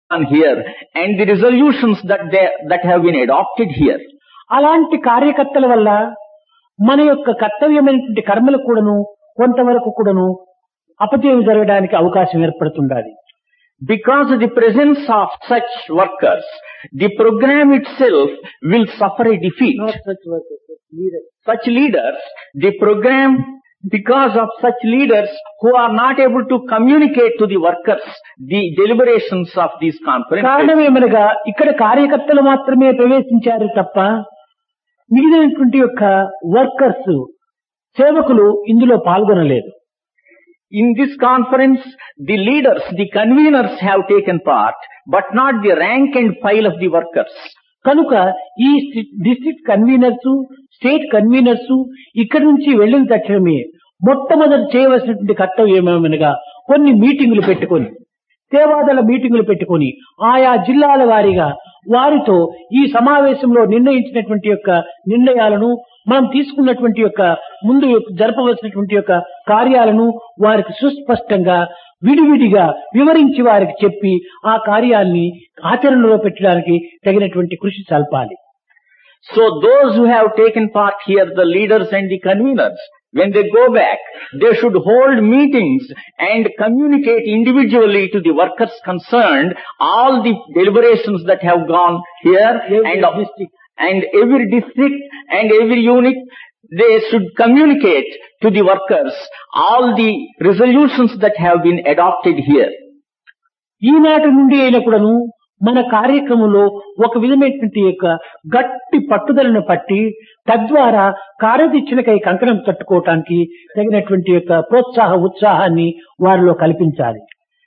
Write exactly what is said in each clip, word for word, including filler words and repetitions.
done here and the resolutions that they, that have been adopted here. అలాంటి కార్యకర్తల వల్ల మన యొక్క కర్తవ్యమైనటువంటి కర్మలు కూడాను కొంతవరకు కూడాను అపజయం జరగడానికి అవకాశం ఏర్పడుతుండాలి. Because of the presence of such workers, the program itself will suffer a defeat. Not such workers, leaders. Such leaders, the program, because of such leaders who are not able to communicate to the workers the deliberations of these conferences. కారణమేమనగా ఇక్కడ కార్యకర్తలు మాత్రమే ప్రవేశించారు తప్ప మిగిలినటువంటి యొక్క workers సేవకులు ఇందులో పాల్గొనలేదు. In this conference, the leaders, the conveners have taken part, but not the rank and file of the workers. కనుక ఈ డిస్ట్రిక్ట్ కన్వీనర్స్, స్టేట్ కన్వీనర్స్ ఇక్కడి నుంచి వెళ్లిన తక్షణమే మొట్టమొదటి చేయవలసినటువంటి కర్తవ్యం ఏమనగా కొన్ని మీటింగులు పెట్టుకొని, సేవాదళ మీటింగులు పెట్టుకొని ఆయా జిల్లాల వారీగా వారితో ఈ సమావేశంలో నిర్ణయించినటువంటి యొక్క నిర్ణయాలను, మనం తీసుకున్నటువంటి యొక్క ముందు జరపవలసినటువంటి యొక్క కార్యాలను వారికి సుస్పష్టంగా విడివిడిగా వివరించి వారికి చెప్పి ఆ కార్యాన్ని ఆచరణలో పెట్టడానికి తగినటువంటి కృషి సల్పాలి. So those who have taken part here, the leaders and the conveners, when they go back, they should hold meetings and communicate individually to the workers concerned all the deliberations that have gone here and, and every district and every unit. They should communicate to the workers all the resolutions that have been adopted here. ఈనాటి నుండి అయినప్పుడను మన కార్యక్రమంలో ఒక విధమైనటువంటి యొక్క గట్టి పట్టుదలను పట్టి తద్వారా కార్యదీక్షణకై కంకణం కట్టుకోవటానికి తగినటువంటి యొక్క ప్రోత్సాహ ఉత్సాహాన్ని వారిలో కల్పించాలి.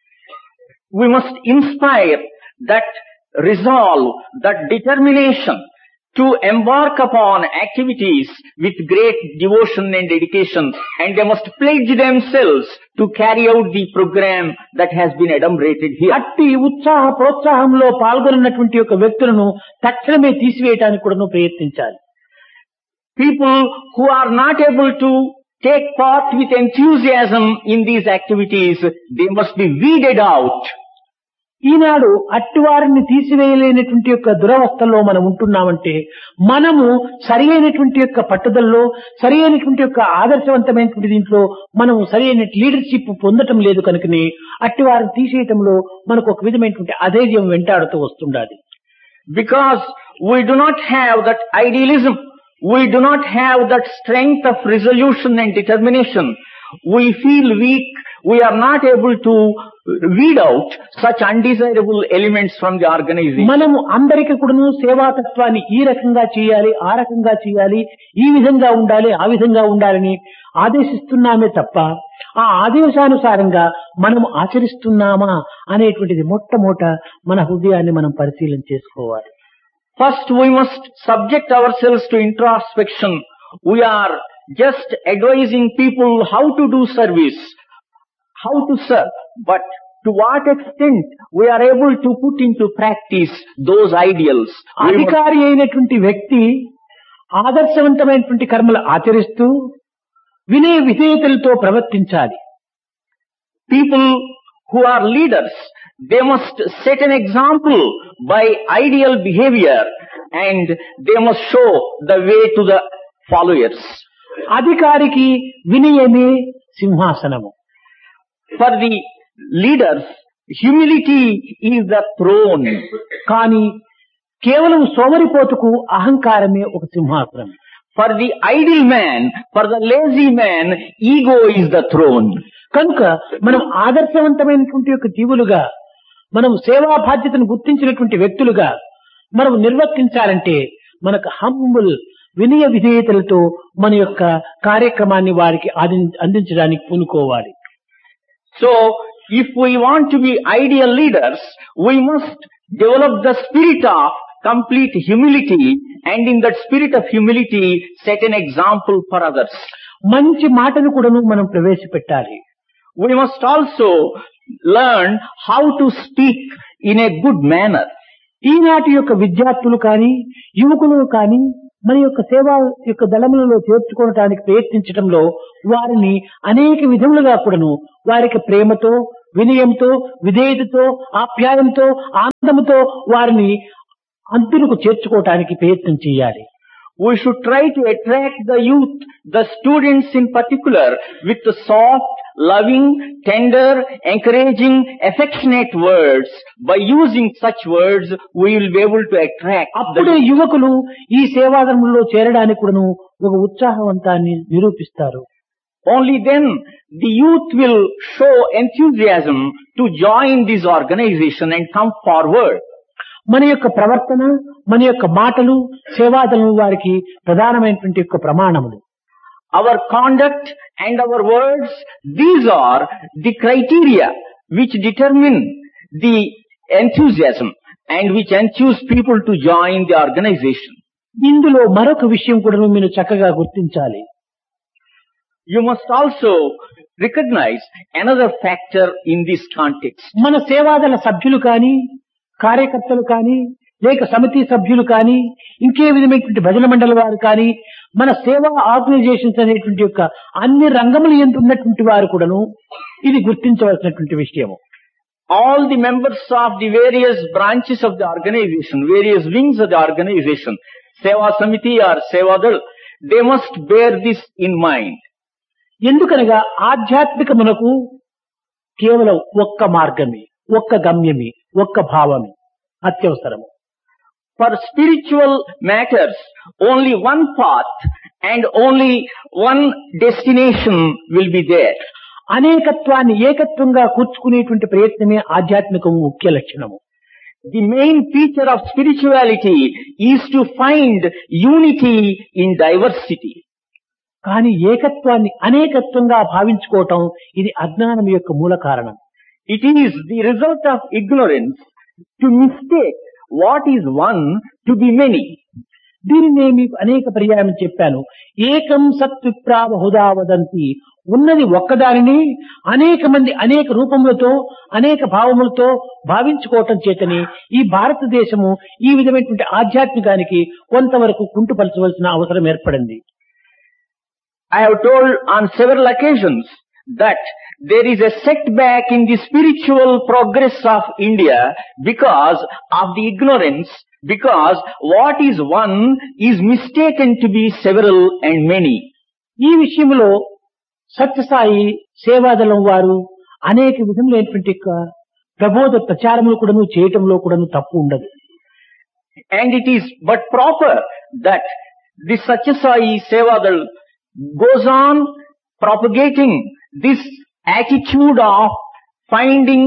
We must inspire that resolve, that determination to embark upon activities with great devotion and dedication, and they must pledge themselves to carry out the program that has been adumbrated here. అట్టి ఉత్సాహ ప్రోత్సాహంలో పాల్గొన్నటువంటి యొక్క వ్యక్తులను తక్షణమే తీసివేయడానికి కూడా ప్రయత్నించాలి. People who are not able to take part with enthusiasm in these activities, they must be weeded out. ఈనాడు అట్టివారిని తీసివేయలేనటువంటి యొక్క దురవస్థలో మనం ఉంటున్నామంటే మనము సరి అయినటువంటి యొక్క పట్టుదలలో, సరి అయినటువంటి యొక్క ఆదర్శవంతమైనటువంటి దీంట్లో మనం సరి అయిన లీడర్షిప్ పొందటం లేదు కనుకనే అట్టివారిని తీసేయటంలో మనకు ఒక విధమైనటువంటి అధైర్యం వెంటాడుతూ వస్తుండాలి. Because we do not have that idealism, we do not have that strength of resolution and determination, we feel weak, we are not able to weed out such undesirable elements from the organization. మనము అందరికీ కూడాను సేవాతత్వాన్ని ఈ రకంగా చేయాలి, ఆ రకంగా చేయాలి, ఈ విధంగా ఉండాలి, ఆ విధంగా ఉండాలని ఆదేశిస్తున్నామే తప్ప ఆ ఆదేశానుసారంగా మనం ఆచరిస్తున్నామా అనేటువంటిది మొట్టమొదట మన హృదయాన్ని మనం పరిశీలన చేసుకోవాలి. First we must subject ourselves to introspection. We are just advising people how to do service, how to serve, but to what extent we are able to put into practice those ideals. అధికారి అయినటువంటి వ్యక్తి ఆదర్శవంతమైనటువంటి కర్మలు ఆచరిస్తూ వినయ విధేయతలతో ప్రవర్తించాలి. People who are leaders, they must set an example by ideal behavior and they must show the way to the followers. అధికారికి వినయమే సింహాసనము. For the leaders, humility is the throne. కానీ కేవలం సోమరిపోతుకు అహంకారమే ఒక సింహాసనం. For the idle man, for the lazy man, ego is the throne. కనుక మనం ఆదర్శవంతమైనటువంటి యొక్క జీవులుగా, మనం సేవా బాధ్యతను గుర్తించినటువంటి వ్యక్తులుగా మనం నిర్వర్తించాలంటే మనకు హంబుల్ వినయ విధేయతలతో మన యొక్క కార్యక్రమాన్ని వారికి అందించడానికి పూనుకోవాలి. So, if we want to be ideal leaders, we must develop the spirit of complete humility, and in that spirit of humility set an example for others. మంచి మాటను కూడాను మనం ప్రవేశపెట్టాలి. We must also learn how to speak in a good manner. ఈనాటి యొక్క విద్యార్థులు కానీ యువకులు కానీ మన యొక్క సేవా యొక్క దళములలో చేర్చుకోవడానికి ప్రయత్నించడంలో వారిని అనేక విధములుగా కూడాను వారికి ప్రేమతో వినయంతో, విధేయతతో, ఆప్యాయంతో, ఆనందంతో వారిని అంతులకు చేర్చుకోవటానికి ప్రయత్నం చేయాలి. We should try to attract the youth, the students in particular, with the soft, loving, tender, encouraging, affectionate words. By using such words, we will be able to attract the అప్పుడే యువకులు ఈ సేవాధర్మంలో చేరడానికి కూడాను ఒక ఉత్సాహవంతాన్ని నిరూపిస్తారు. Only then the youth will show enthusiasm to join this organization and come forward. మన యొక్క ప్రవర్తన, మన యొక్క మాటలు సేవాదళం వారికి ప్రధానమైనటువంటి యొక్క ప్రమాణములు. Our conduct and our words, these are the criteria which determine the enthusiasm and which enthuse people to join the organization. ఇందులో మరొక విషయం కూడా మీరు చక్కగా గుర్తించాలి. You must also recognize another factor in this context. మన సేవాదళ సభ్యులు కానీ, కార్యకర్తలు కానీ, లేక సమితి సభ్యులు కానీ, ఇంకే విధమైనటువంటి భజన మండలి వారు కానీ, మన సేవా ఆర్గనైజేషన్స్ అనేటువంటి యొక్క అన్ని రంగములు ఎందు ఉన్నటువంటి వారు కూడాను ఇది గుర్తించవలసినటువంటి విషయము. All the members of the various branches of the organization, various wings of the organization, Seva Samiti or Sevadal, they must bear this in mind. ఎందుకనగా ఆధ్యాత్మికమునకు కేవలం ఒక్క మార్గమే, ఒక్క గమ్యమే, ఒక్క భావమే అత్యవసరము. For spiritual matters, only one path and only one destination will be there. అనేకత్వాన్ని ఏకత్వంగా కూర్చుకునేటువంటి ప్రయత్నమే ఆధ్యాత్మికము ముఖ్య లక్షణము. The main feature of spirituality is to find unity in diversity. కానీ ఏకత్వాన్ని అనేకత్వంగా భావించుకోవటం ఇది అజ్ఞానం యొక్క మూల కారణం. It is the result of ignorance to mistake what is one to be many. దీనినే మీకు అనేక పర్యాయం చెప్పాను. ఏకం సత్విప్రా బహుదా వదంతి. ఉన్నది ఒక్కదానిని అనేక మంది అనేక రూపములతో అనేక భావములతో భావించుకోవటం చేతని ఈ భారతదేశము ఈ విధమైనటువంటి ఆధ్యాత్మికానికి కొంతవరకు కుంటుపరచవలసిన అవసరం ఏర్పడింది. I have told on several occasions that there is a setback in the spiritual progress of India because of the ignorance, because what is one is mistaken to be several and many. ఈ విషయంలో సత్యసాయి సేవాదళం వారు అనేక విధములైనటువంటి ప్రబోధ ప్రచారములు కూడాను చేయటంలో కూడాను తప్పు ఉండదు. And it is but proper that the Satyasai Sevadal goes on propagating this attitude of finding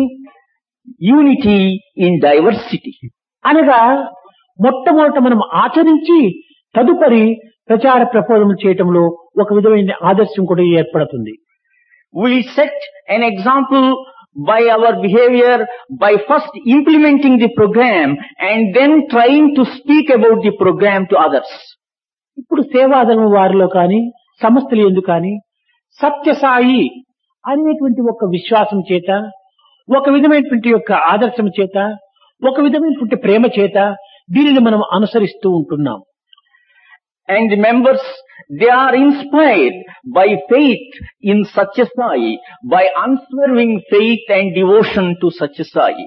unity in diversity. అనగా మొట్టమొదట మనం ఆచరించి తదుపరి ప్రచార ప్రబోధం చేయటంలో ఒక విధమైన ఆదర్శం కూడా ఏర్పడుతుంది. We set an example by our behavior, by first implementing the program and then trying to speak about the program to others. ఇప్పుడు సేవాదళం వారిలో కానీ సంస్థలు ఎందుకు కానీ సత్యసాయి అనేటువంటి ఒక విశ్వాసం చేత, ఒక విధమైనటువంటి యొక్క ఆదర్శం చేత, ఒక విధమైనటువంటి ప్రేమ చేత దీనిని మనం అనుసరిస్తూ ఉంటున్నాం. And the members, they are inspired by faith in Satyasai, by unswerving faith and devotion to Satyasai.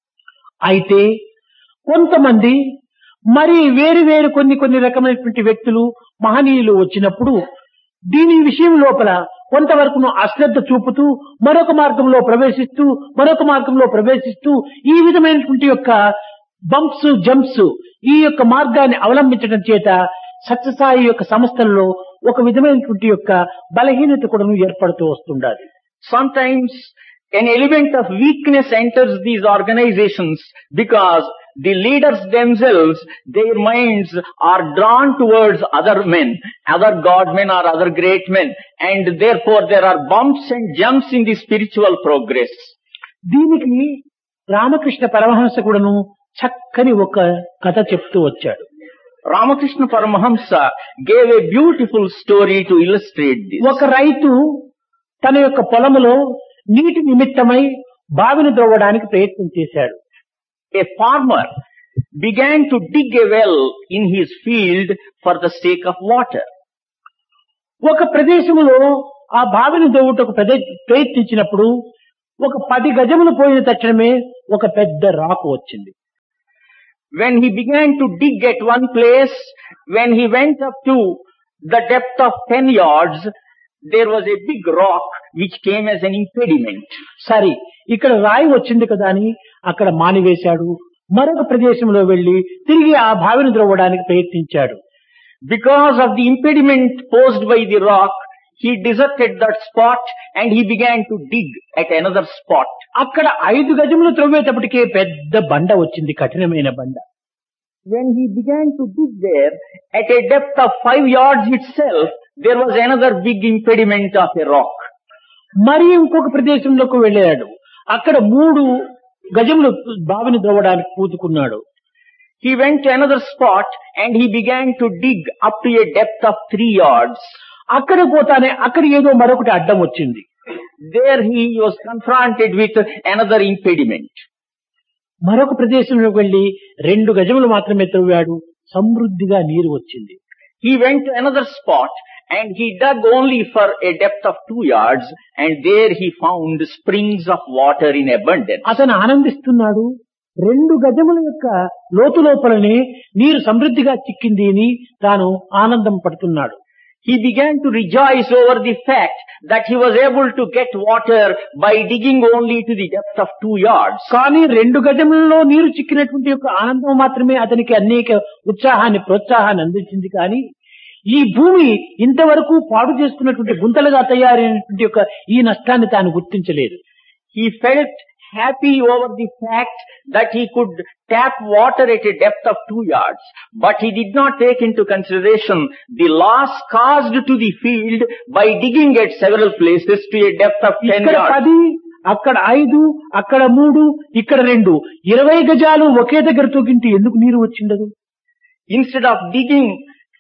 అయితే కొంతమంది మరి వేరు వేరు కొన్ని కొన్ని రకమైనటువంటి వ్యక్తులు మహనీయులు వచ్చినప్పుడు దీని విషయం లోపల కొంతవరకు అశ్రద్ధ చూపుతూ మరొక మార్గంలో ప్రవేశిస్తూ మరొక మార్గంలో ప్రవేశిస్తూ ఈ విధమైనటువంటి యొక్క బంప్స్ జంప్స్ ఈ యొక్క మార్గాన్ని అవలంబించడం చేత సత్యసాయి యొక్క సంస్థల్లో ఒక విధమైనటువంటి యొక్క బలహీనత కూడా ఏర్పడుతూ వస్తుండాలి. Sometimes an element of weakness enters these organizations because the leaders themselves, their minds are drawn towards other men, other god men or other great men, and therefore there are bumps and jumps in the spiritual progress. దీనికి రామకృష్ణ పరమహంస కూడాను చక్కని ఒక కథ చెప్తూ వచ్చాడు. Ramakrishna Paramahamsa gave a beautiful story to illustrate this. ఒక రైతు తన యొక్క పొలములో నీటి నిమిత్తమై బావిని త్రవ్వడానికి ప్రయత్నం చేశాడు. A farmer began to dig a well in his field for the sake of water. ఒక ప్రదేశములో ఆ బావిని త్రవ్వుటకు ప్రయత్నించినప్పుడు ఒక పది గజములు పోయిన తక్షణమే ఒక పెద్ద రాకు వచ్చింది. When he began to dig at one place, when he went up to the depth of ten yards, there was a big rock which came as an impediment. సరే, ఇక్కడ రాయి వచ్చింది కదా అని అక్కడ మానివేశాడు. మరొక ప్రదేశంలో వెళ్లి తిరిగి ఆ బావిని త్రవ్వడానికి ప్రయత్నించాడు. Because of the impediment posed by the rock, he deserted that spot and he began to dig at another spot. అక్కడ ఐదు గజములు త్రవ్వేటప్పటికే పెద్ద బండ వచ్చింది, కఠినమైన బండ. When he began to dig there, at a depth of five yards itself, there was another big impediment of a rock. మరి ఇంకొక ప్రదేశంలోకి వెళ్ళాడు. అక్కడ మూడు గజములు బావిని త్రవ్వడానికి పూతుకున్నాడు. He went to another spot and he began to dig up to a depth of three yards. అక్కడ పోతానే అక్కడ ఏదో మరొకటి అడ్డం వచ్చింది. There he was confronted with another impediment. మరొక ప్రదేశంలోకి వెళ్లి రెండు గజములు మాత్రమే త్రవ్వాడు. సమృద్ధిగా నీరు వచ్చింది. He went to another spot and he dug only for a depth of two yards and there he found springs of water in abundance. అతను ఆనందిస్తున్నాడు. రెండు గజముల యొక్క లోతు లోపలనే నీరు సమృద్ధిగా చిక్కింది అని తాను ఆనందం పడుతున్నాడు. He began to rejoice over the fact that he was able to get water by digging only to the depth of two yards. కానీ రెండు గజములలో నీరు చిక్కినటువంటి యొక్క ఆనందం మాత్రమే అతనికి అనేక ఉత్సాహాన్ని ప్రోత్సాహాన్ని అందించింది. కానీ ఈ భూమి ఇంతవరకు పాడు చేసుకున్నటువంటి గుంతలుగా తయారైనటువంటి యొక్క ఈ నష్టాన్ని తాను గుర్తించలేదు. He felt happy over the fact that he could tap water at a depth of two yards, but he did not take into consideration the loss caused to the field by digging at several places to a depth of ten ఇక్కడ yards. పది, అక్కడ ఐదు, అక్కడ మూడు, ఇక్కడ రెండు, ఇరవై గజాలు ఒకే దగ్గర తొక్కింటే ఎందుకు నీరు వచ్చిండదు? Instead of digging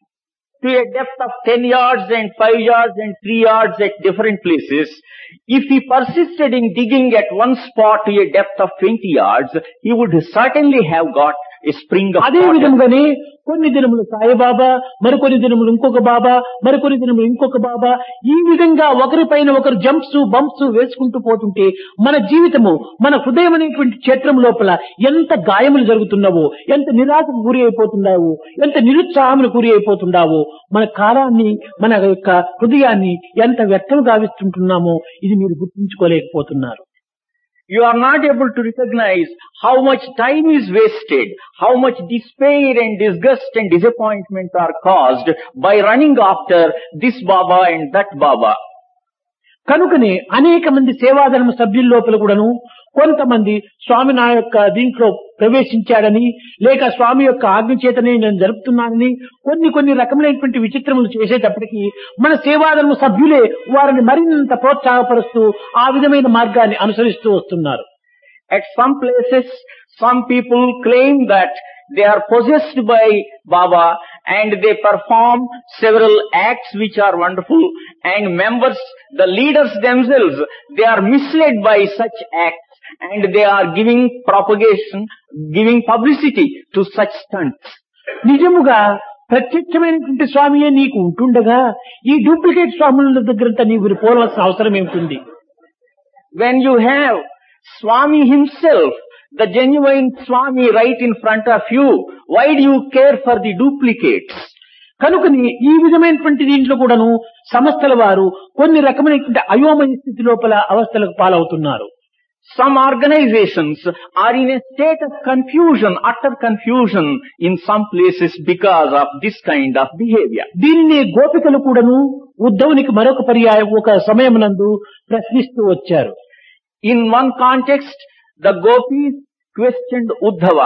to a depth of ten yards and five yards and three yards at different places, if he persisted in digging at one spot to a depth of twenty yards, he would certainly have got a spring of అదే water. విధంగానే కొన్ని దినములు సాయిబాబా, మరికొన్ని దినములు ఇంకొక బాబా, మరికొన్ని దినములు ఇంకొక బాబా, ఈ విధంగా ఒకరిపైన ఒకరు జంప్స్ బంప్స్ వేసుకుంటూ పోతుంటే మన జీవితము, మన హృదయం అనేటువంటి క్షేత్రం లోపల ఎంత గాయములు జరుగుతున్నావో, ఎంత నిరాశకు గురి అయిపోతున్నావో, ఎంత నిరుత్సాహములు గురి అయిపోతున్నావో, మన కాలాన్ని, మన యొక్క హృదయాన్ని ఎంత వ్యర్థం గావిస్తుంటున్నామో ఇది మీరు గుర్తించుకోలేకపోతున్నారు. You are not able to recognize how much time is wasted, how much despair and disgust and disappointment are caused by running after this Baba and that Baba. కనుకనే అనేక మంది సేవాధర్మ సభ్యుల లోపల కూడాను కొంతమంది స్వామి నా యొక్క దీంట్లో ప్రవేశించాడని, లేక స్వామి యొక్క ఆజ్ఞ చేతనే నేను జరుపుతున్నానని కొన్ని కొన్ని రకములైనటువంటి విచిత్రములు చేసేటప్పటికీ మన సేవాధర్మ సభ్యులే వారిని మరింత ప్రోత్సాహపరుస్తూ ఆ విధమైన మార్గాన్ని అనుసరిస్తూ వస్తున్నారు. At some places, some people claim that they are possessed by Baba and they perform several acts which are wonderful, and members, the leaders themselves, they are misled by such acts and they are giving propagation, giving publicity to such stunts. నిజముగా ప్రత్యక్షమైనటువంటి స్వామియే నీకు ఉంటుండగా ఈ duplicate స్వాముల దగ్గరంతా నీవు పోలవలసిన అవసరం ఏమిటి? When you have Swami himself, the genuine Swami right in front of you, why do you care for the duplicates? కనుకని ఈ విధమైనటువంటి దీంట్లో కూడాను సంస్థల వారు కొన్ని రకమైనటువంటి అయోమయ స్థితి లోపల అవస్థలకు పాలవుతున్నారు. Some organizations are in a state of confusion, utter confusion in some places because of this kind of behavior. దీనిని గోపికలు కూడాను ఉద్ధవునికి మరొక పర్యాయం ఒక సమయమునందు ప్రశ్నిస్తూ వచ్చారు. In one context, the gopis questioned Uddhava.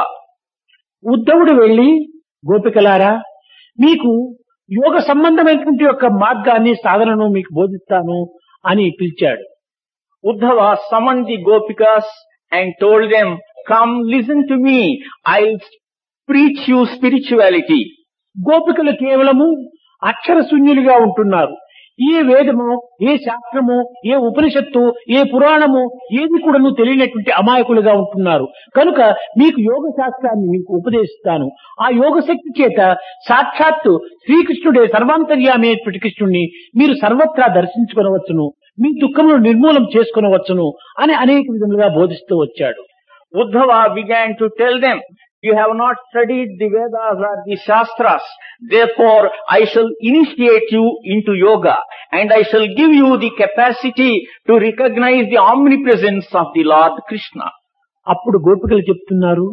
ఉద్ధవుడు వెళ్లి, గోపికలారా, మీకు యోగ సంబంధమైనటువంటి యొక్క మార్గాన్ని సాధనను మీకు బోధిస్తాను అని పిలిచాడు. Uddhava summoned the gopikas and told them, come listen to me, I'll preach you spirituality. గోపికలు కేవలము అక్షర శూన్యులుగా ఉంటున్నారు. ఏ వేదమో, ఏ శాస్త్రమో, ఏ ఉపనిషత్తు, ఏ పురాణమో ఏది కూడాను తెలియనటువంటి అమాయకులుగా ఉంటున్నారు. కనుక మీకు యోగ శాస్త్రాన్ని మీకు ఉపదేశిస్తాను. ఆ యోగ శక్తి చేత సాక్షాత్తు శ్రీకృష్ణుడే సర్వాంతర్యామి అయినటువంటి కృష్ణుణ్ణి మీరు సర్వత్రా దర్శించుకొనవచ్చును. మీ దుఃఖమును నిర్మూలం చేసుకునవచ్చును అని అనేక విధములుగా బోధిస్తూ వచ్చాడు. Uddhava began to tell them, you have not studied the Vedas or the Shastras, therefore I shall initiate you into yoga and I shall give you the capacity to recognize the omnipresence of the Lord Krishna. అప్పుడు గోపికలు చెప్తున్నారు,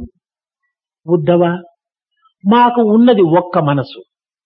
ఉద్ధవ మాకు ఉన్నది ఒక్క మనసు.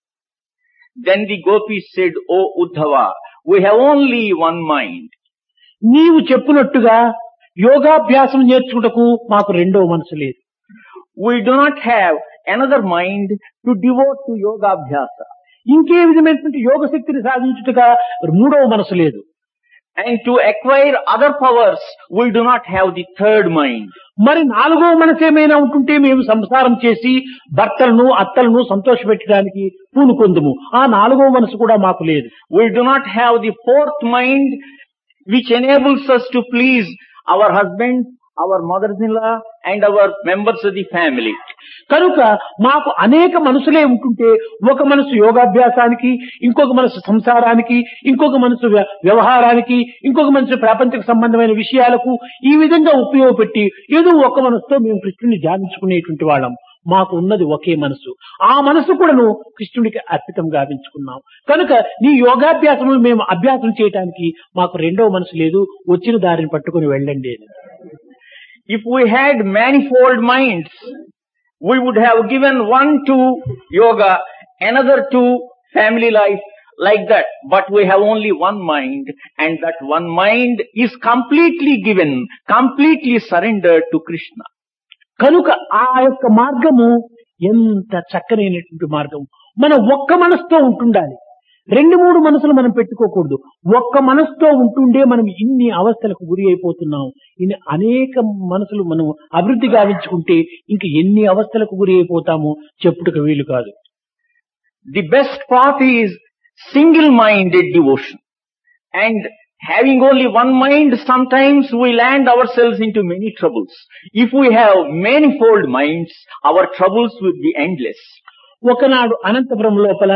Then the gopis said, O Uddhava, we have only one mind. నీవు చెప్పినట్టుగా యోగాభ్యాసం నేర్చుకుంటకు మాకు రెండవ మనసు లేదు. We do not have another mind to devote to yoga abhyasa. ఇంకే విధమైనటువంటి యోగ శక్తిని సాధించుటగా మూడవ మనసు లేదు. And to acquire other powers, we do not have the third mind. మరి నాలుగవ మనసు ఏమైనా ఉంటుంటే మేము సంసారం చేసి భర్తలను అత్తలను సంతోషపెట్టడానికి పూనుకొందుము. ఆ నాలుగవ మనసు కూడా మాకు లేదు. We do not have the fourth mind which enables us to please our husband, our mothers-in-law and our members of the family. కనుక మాకు అనేక మనసులే ఉంటుంటే ఒక మనసు యోగాభ్యాసానికి, ఇంకొక మనసు సంసారానికి, ఇంకొక మనసు వ్య- వ్యవహారానికి, ఇంకొక మనసు ప్రాపంచిక సంబంధమైన విషయాలకు ఈ విధంగా ఉపయోగపెట్టి ఏదో ఒక మనసుతో మేము కృష్ణుని ధ్యానించుకునేటువంటి వాళ్ళం. మాకు ఉన్నది ఒకే మనసు. ఆ మనసు కూడాను కృష్ణుడికి అర్పితం గావించుకున్నాం. కనుక నీ యోగాభ్యాసములు మేము అభ్యాసం చేయడానికి మాకు రెండవ మనసు లేదు, వచ్చిన దారిని పట్టుకుని వెళ్ళండి అని. If we had manifold minds, we would have given one to yoga, another to family life, like that. But we have only one mind, and that one mind is completely given, completely surrendered to Krishna. కనుక ఆ యొక్క మార్గము ఎంత చక్కనైనటువంటి మార్గం. మనం ఒక్క మనసుతో ఉంటుండాలి. రెండు మూడు మనసులు మనం పెట్టుకోకూడదు. ఒక్క మనసుతో ఉంటుండే మనం ఇన్ని అవస్థలకు గురి అయిపోతున్నాం. ఇన్ని అనేక మనసులు మనం అభివృద్ధి గావించుకుంటే ఇంక ఎన్ని అవస్థలకు గురి అయిపోతామో చెప్పుటకు వీలు కాదు. The best path is single-minded devotion. And having only one mind, sometimes we land ourselves into many troubles. If we have manifold minds, our troubles will be endless. ఒకనాడు అనంతపురం లోపల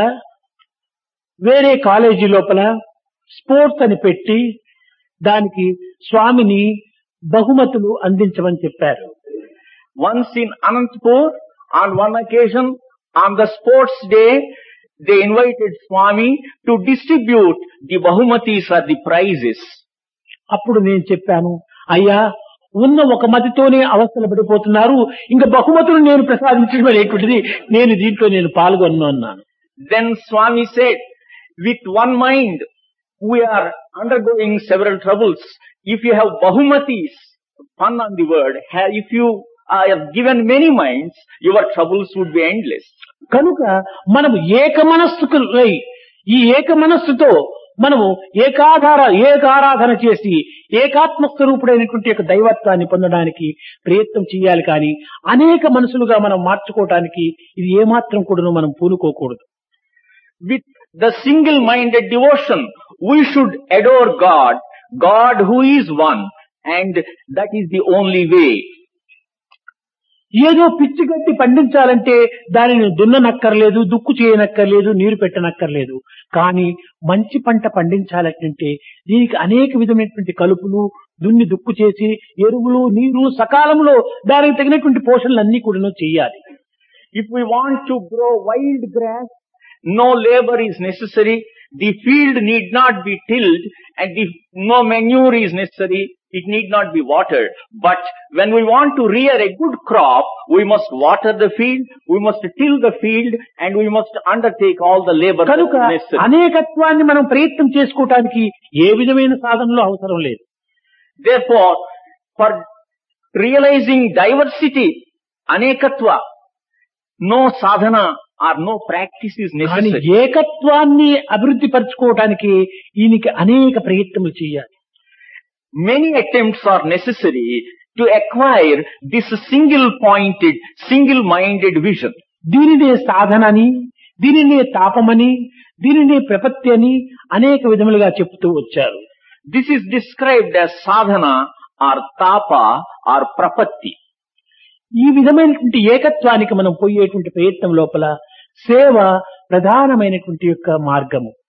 వేరే కాలేజీ లోపల స్పోర్ట్స్ అని పెట్టి దానికి స్వామిని బహుమతులు అందించమని చెప్పారు. Once in Anantapur, on one occasion, on the sports day, they invited Swami to distribute the bahumatis or the prizes. అప్పుడు నేను చెప్పాను, అయ్యా ఉన్న ఒక మతితోనే అవస్థలు పడిపోతున్నారు, ఇంకా బహుమతులు నేను ప్రసాదించడం అనేటువంటిది నేను దీంట్లో నేను పాల్గొన్ను అన్నాను. Then Swami said, with one mind, we are undergoing several troubles. If you have bahumatis, pun on the word, ha- if you have given many minds, your troubles would be endless. కనుక మనము ఏక మనస్సుకు ఈ ఏక మనస్సుతో మనము ఏకాధార ఏకారాధన చేసి ఏకాత్మ స్వరూపుడైనటువంటి యొక్క దైవత్వాన్ని పొందడానికి ప్రయత్నం చేయాలి. కానీ అనేక మనసులుగా మనం మార్చుకోవటానికి ఇది ఏమాత్రం కూడా మనం పూనుకోకూడదు. With the single-minded devotion, we should adore God, God who is one, and that is the only way. ఏదో పిచ్చి గడ్డి పండించాలంటే దానిని దున్ననక్కర్లేదు, దుక్కు చేయనక్కర్లేదు, నీరు పెట్టనక్కర్లేదు. కానీ మంచి పంట పండించాలంటే దీనికి అనేక విధమైనటువంటి కలుపులు దున్ని దుక్కు చేసి ఎరువులు నీరు సకాలంలో దానికి తగినటువంటి పోషణలన్నీ కూడా చేయాలి. If we want to grow wild grass, no labor is necessary, the field need not be tilled, and the, no manure is necessary, it need not be watered. But when we want to rear a good crop, we must water the field, we must till the field, and we must undertake all the labor that కనుక is necessary. అనేకత్వాన్ని మనం ప్రయత్నం చేసుకోవటానికి ఏ విధమైన సాధనలో అవసరం లేదు. Therefore, for realizing diversity, anekatva, no sadhana or no practice is కానీ necessary. ఏకత్వాన్ని అభివృద్ధి పరచుకోవటానికి ఈయనకి అనేక ప్రయత్నములు చేయాలి. Many attempts are necessary to acquire this single-pointed, single-minded vision. దీనినే సాధనని, దీనినే తాపమని, దీనినే ప్రపత్తి అని అనేక విధములుగా చెప్తూ వచ్చారు. This is described as sadhana or tapa or prapatti. ఈ విధమైనటువంటి ఏకత్వానికి మనం పోయేటువంటి ప్రయత్నం లోపల సేవ ప్రధానమైనటువంటి యొక్క మార్గము.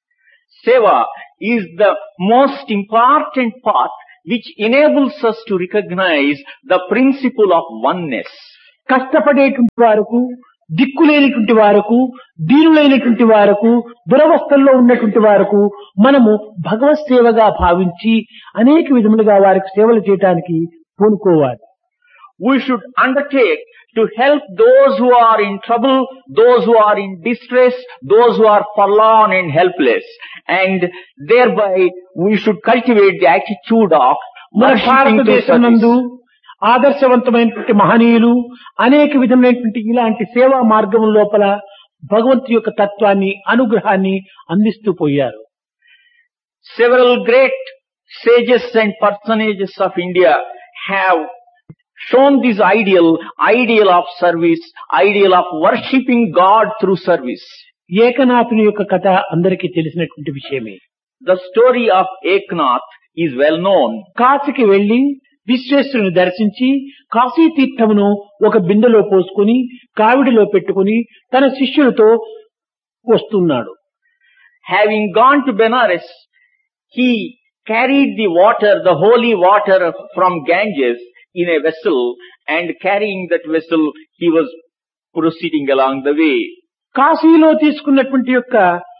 Seva is the most important path which enables us to recognize the principle of oneness. కష్టపడేటువంటి వారకు, దిక్కులేనిటువంటి వారకు, దీనులైనటువంటి వారకు, దురవస్థల్లో ఉన్నటువంటి వారకు మనము భగవత్ సేవగా భావించి అనేక విధములుగా వారికి సేవలు చేయడానికి పూనుకోవాలి. We should undertake to help those who are in trouble, those who are in distress, those who are forlorn and helpless. And thereby we should cultivate the attitude of మన worshipping to భారతదేశం నందు service. ఆదర్శవంతమైనటువంటి మహనీయులు అనేక విధమైనటువంటి ఇలాంటి సేవా మార్గం లోపల భగవంతు యొక్క తత్వాన్ని, అనుగ్రహాన్ని అందిస్తూ పోయారు. Several great sages and personages of India have shown this ideal, ideal of service, ideal of worshipping God through service. ఏకనాథుని యొక్క కథ అందరికీ తెలిసినటువంటి విషయమే. The story of Eknath is well known. కాశీకి వెళ్లి విశ్వేశ్వరుని దర్శించి కాశీ తీర్థమును ఒక బిందెలో పోసుకుని కావిడిలో పెట్టుకుని తన శిష్యులతో వస్తున్నాడు. Having gone to Benares, he carried the water, the holy water from Ganges in a vessel, and carrying that vessel, he was proceeding along the way. కాశీలో తీసుకున్నటువంటి యొక్క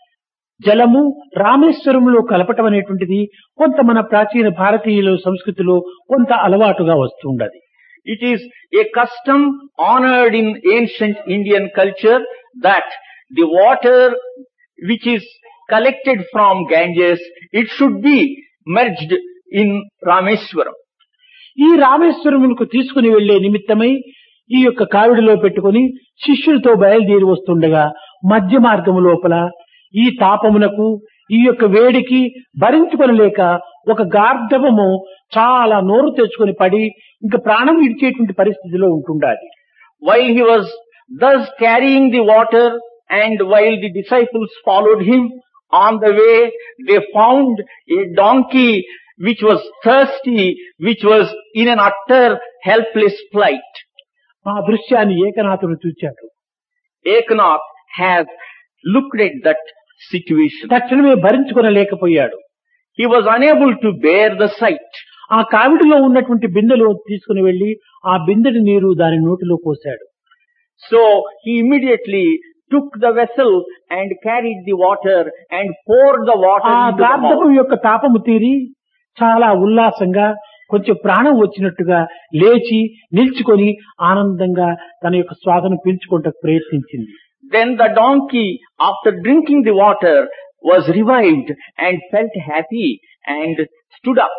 జలము రామేశ్వరంలో కలపటం అనేటువంటిది కొంత మన ప్రాచీన భారతీయుల సంస్కృతిలో కొంత అలవాటుగా వస్తుండది. It is a custom honored in ancient Indian culture that the water which is collected from Ganges, it should be merged in Rameswaram. ఈ రామేశ్వరమునకు తీసుకుని వెళ్లే నిమిత్తమై ఈ యొక్క కావిడిలో పెట్టుకుని శిష్యులతో బయలుదేరి వస్తుండగా మధ్య మార్గము లోపల ఈ తాపమునకు, ఈ యొక్క వేడికి భరించుకొనలేక ఒక గార్ధవము చాలా నోరు తెచ్చుకొని పడి ఇంకా ప్రాణం విడిచేటువంటి పరిస్థితిలో ఉంటుండాలి. While he was thus carrying the water, and while the disciples followed him, on the way they found a donkey which was thirsty, which was in an utter helpless plight. ఆ దృశ్యాన్ని ఏకనాథుడు చూచాడు. Eknath has looked at that situation. తక్షణమే భరించుకొనలేకపోయాడు. He was unable to bear the sight. ఆ కావిడిలో ఉన్నటువంటి బిందెలో తీసుకుని వెళ్లి ఆ బిందెడి నీరు దాని నోటిలో పోశాడు. So he immediately took the vessel and carried the water and poured the water ఆ into the గార్ధపు mouth. యొక్క తాపము తీరి చాలా ఉల్లాసంగా కొంచెం ప్రాణం వచ్చినట్టుగా లేచి నిల్చుకొని ఆనందంగా తన యొక్క శ్వాసను పీల్చుకోవడానికి ప్రయత్నించింది. Then the donkey, after drinking the water, was revived and felt happy and stood up.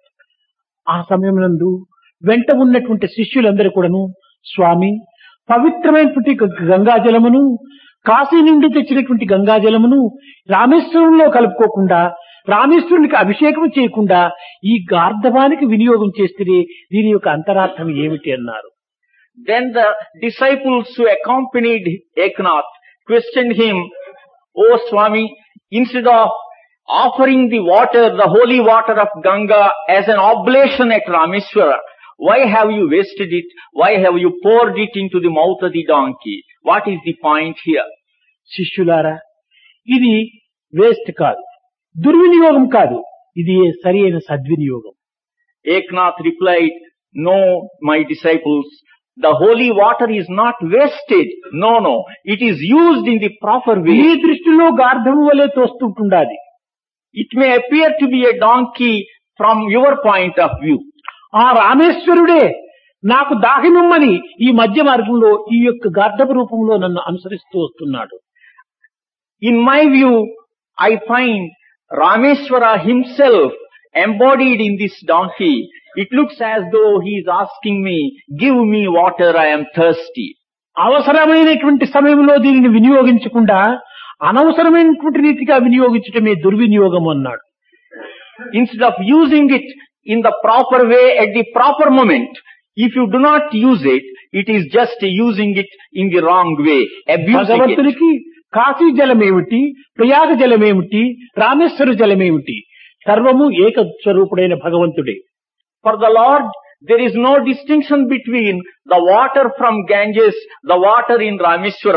ఆ సమయమునందు వెంట ఉన్నటువంటి శిష్యులందరూ కూడాను, స్వామి, పవిత్రమైనటువంటి గంగాజలమును, కాశీ నుండి తెచ్చినటువంటి గంగాజలమును రామేశ్వరంలో కలుపుకోకుండా, రామేశ్వరునికి అభిషేకం చేయకుండా ఈ గార్ధవానికి వినియోగం చేస్తే దీని యొక్క అంతరార్థం ఏమిటి అన్నారు. Then the disciples who accompanied Eknath questioned him, "O Swami, instead of offering the water, the holy water of Ganga as an oblation at Rameswara, why have you wasted it? Why have you poured it into the mouth of the donkey? What is the point here?" శిష్యులారా, ఇది waste కాదు, దుర్వినియోగం కాదు, ఇది సరి అయిన సద్వినియోగం. Eknath replied, "No, my disciples, the holy water is not wasted. No, no, it is used in the proper me way. దృష్టిలో గార్ధం వలె తోస్తుంటుండాలి. It may appear to be a donkey from your point of view. ఆ రామేశ్వరుడే నాకు దాహినుమ్మని ఈ మధ్య మార్గంలో ఈ యొక్క గార్ధపు రూపంలో నన్ను అనుసరిస్తూ వస్తున్నాడు. In my view, I find Rameswara himself embodied in this donkey. It looks as though he is asking me, "Give me water, I am thirsty." అవసరమైనటువంటి సమయంలో దీనిని వినియోగించకుండా అనవసరమైనటువంటి రీతిగా వినియోగించటమే దుర్వినియోగం అన్నాడు. Instead of using it in the proper way at the proper moment, if you do not use it, it is just using it in the wrong way, abusing it. భగవంతునికి కాశీ జలమేమిటి, ప్రయాగ జలమేమిటి, రామేశ్వర జలమేమిటి, సర్వము ఏక స్వరూపుడైన భగవంతుడే. For the Lord, there is no distinction between the water from Ganges, the water in Rameswaram.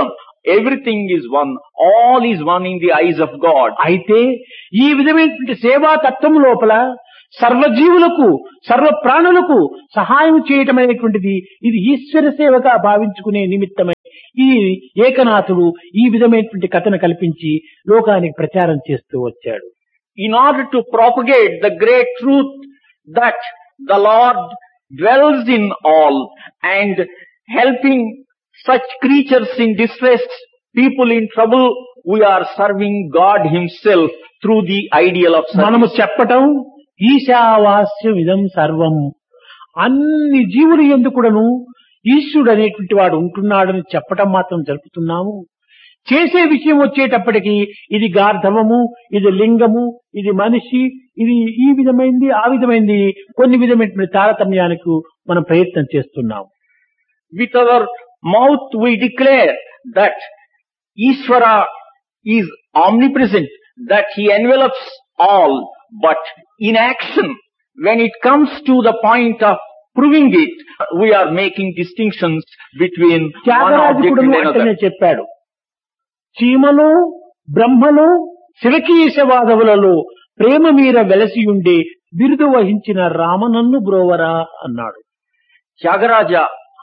everything is one, all is one in the eyes of God. అయితే ఈ విధమైనటువంటి సేవా తత్వం లోపల సర్వజీవులకు సర్వ ప్రాణులకు సహాయం చేయటం అనేటువంటిది ఇది ఈశ్వర సేవగా భావించుకునే నిమిత్తమై ఈ ఏకనాథుడు ఈ విధమైనటువంటి కథను కల్పించి లోకానికి ప్రచారం చేస్తూ వచ్చాడు. In order to propagate the great truth that the Lord dwells in all and helping such creatures in distress, people in trouble, we are serving God Himself through the ideal of మనము service. చెప్పటం ఈశావాస్యం ఇదం సర్వం, అన్ని జీవులు ఎందుకుడను ఈశ్వరుడు అనేటువంటి వాడు ఉంటున్నాడని చెప్పటం మాత్రం జరుపుతున్నాము. చేసే విషయం వచ్చేటప్పటికి ఇది గార్ధవము, ఇది లింగము, ఇది మనిషి, ఇది ఈ విధమైంది ఆ విధమైంది కొన్ని విధమైనటువంటి తారతమ్యానికి మనం ప్రయత్నం చేస్తున్నాము. With our mouth we declare that Ishvara is omnipresent, that He envelops all, but in action, when it comes to the point of proving it, we are making distinctions between one object త్యాగరాజకుడు and అంటనే another. చెప్పాడు, చీమలో బ్రహ్మలో శివకీశవాదవులలో ప్రేమ మీర వెలసియుండే బిరుదు వహించిన రామనన్ను బ్రోవరా అన్నాడు. Tyagaraja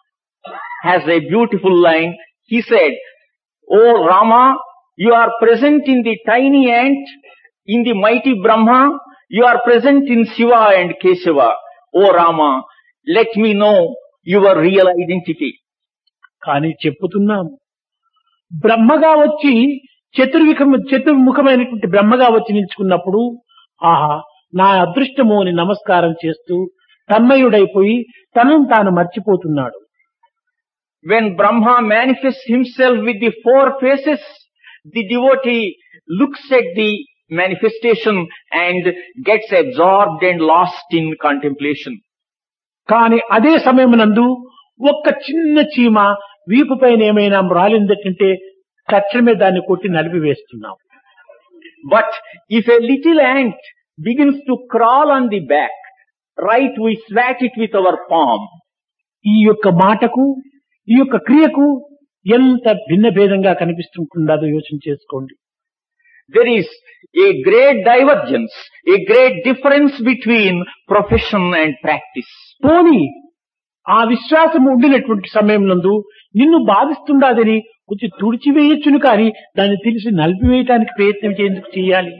has a beautiful line. He said, "O Rama, you are present in the tiny ant, in the mighty Brahma, you are present in Shiva and Keshava. O Rama, let me know your real identity." కానీ చెప్పుతున్నాము, బ్రహ్మగా వచ్చి చతుర్విఖం చతుర్ముఖమైనటువంటి బ్రహ్మగా వచ్చి నిలుచుకున్నప్పుడు ఆహా నా అదృష్టము అని నమస్కారం చేస్తూ తన్మయుడైపోయి తనను తాను మర్చిపోతున్నాడు. When Brahma manifests himself with the four faces, the devotee looks at the manifestation and gets absorbed and lost in contemplation. కానీ అదే సమయమునందు ఒక్క చిన్న చీమ వీపు పైన ఏమైనా రాలిందంటే తక్షణమే దాన్ని కొట్టి నలిపివేస్తున్నాం. But if a little ant begins to crawl on the back, right, we swat it with our palm. ఈ యొక్క మాటకు ఈ యొక్క క్రియకు ఎంత భిన్న భేదంగా కనిపిస్తుంటుందో యోచన చేసుకోండి. There is a great divergence, a great difference between profession and practice. పోని ఆ విశ్వాసం ఉండినటువంటి సమయంలో నిన్ను బాధిస్తుండదని కొంచెం తుడిచివేయచ్చును, కానీ దాన్ని తెలిసి నలిపివేయటానికి ప్రయత్నం చేందుకు చేయాలి.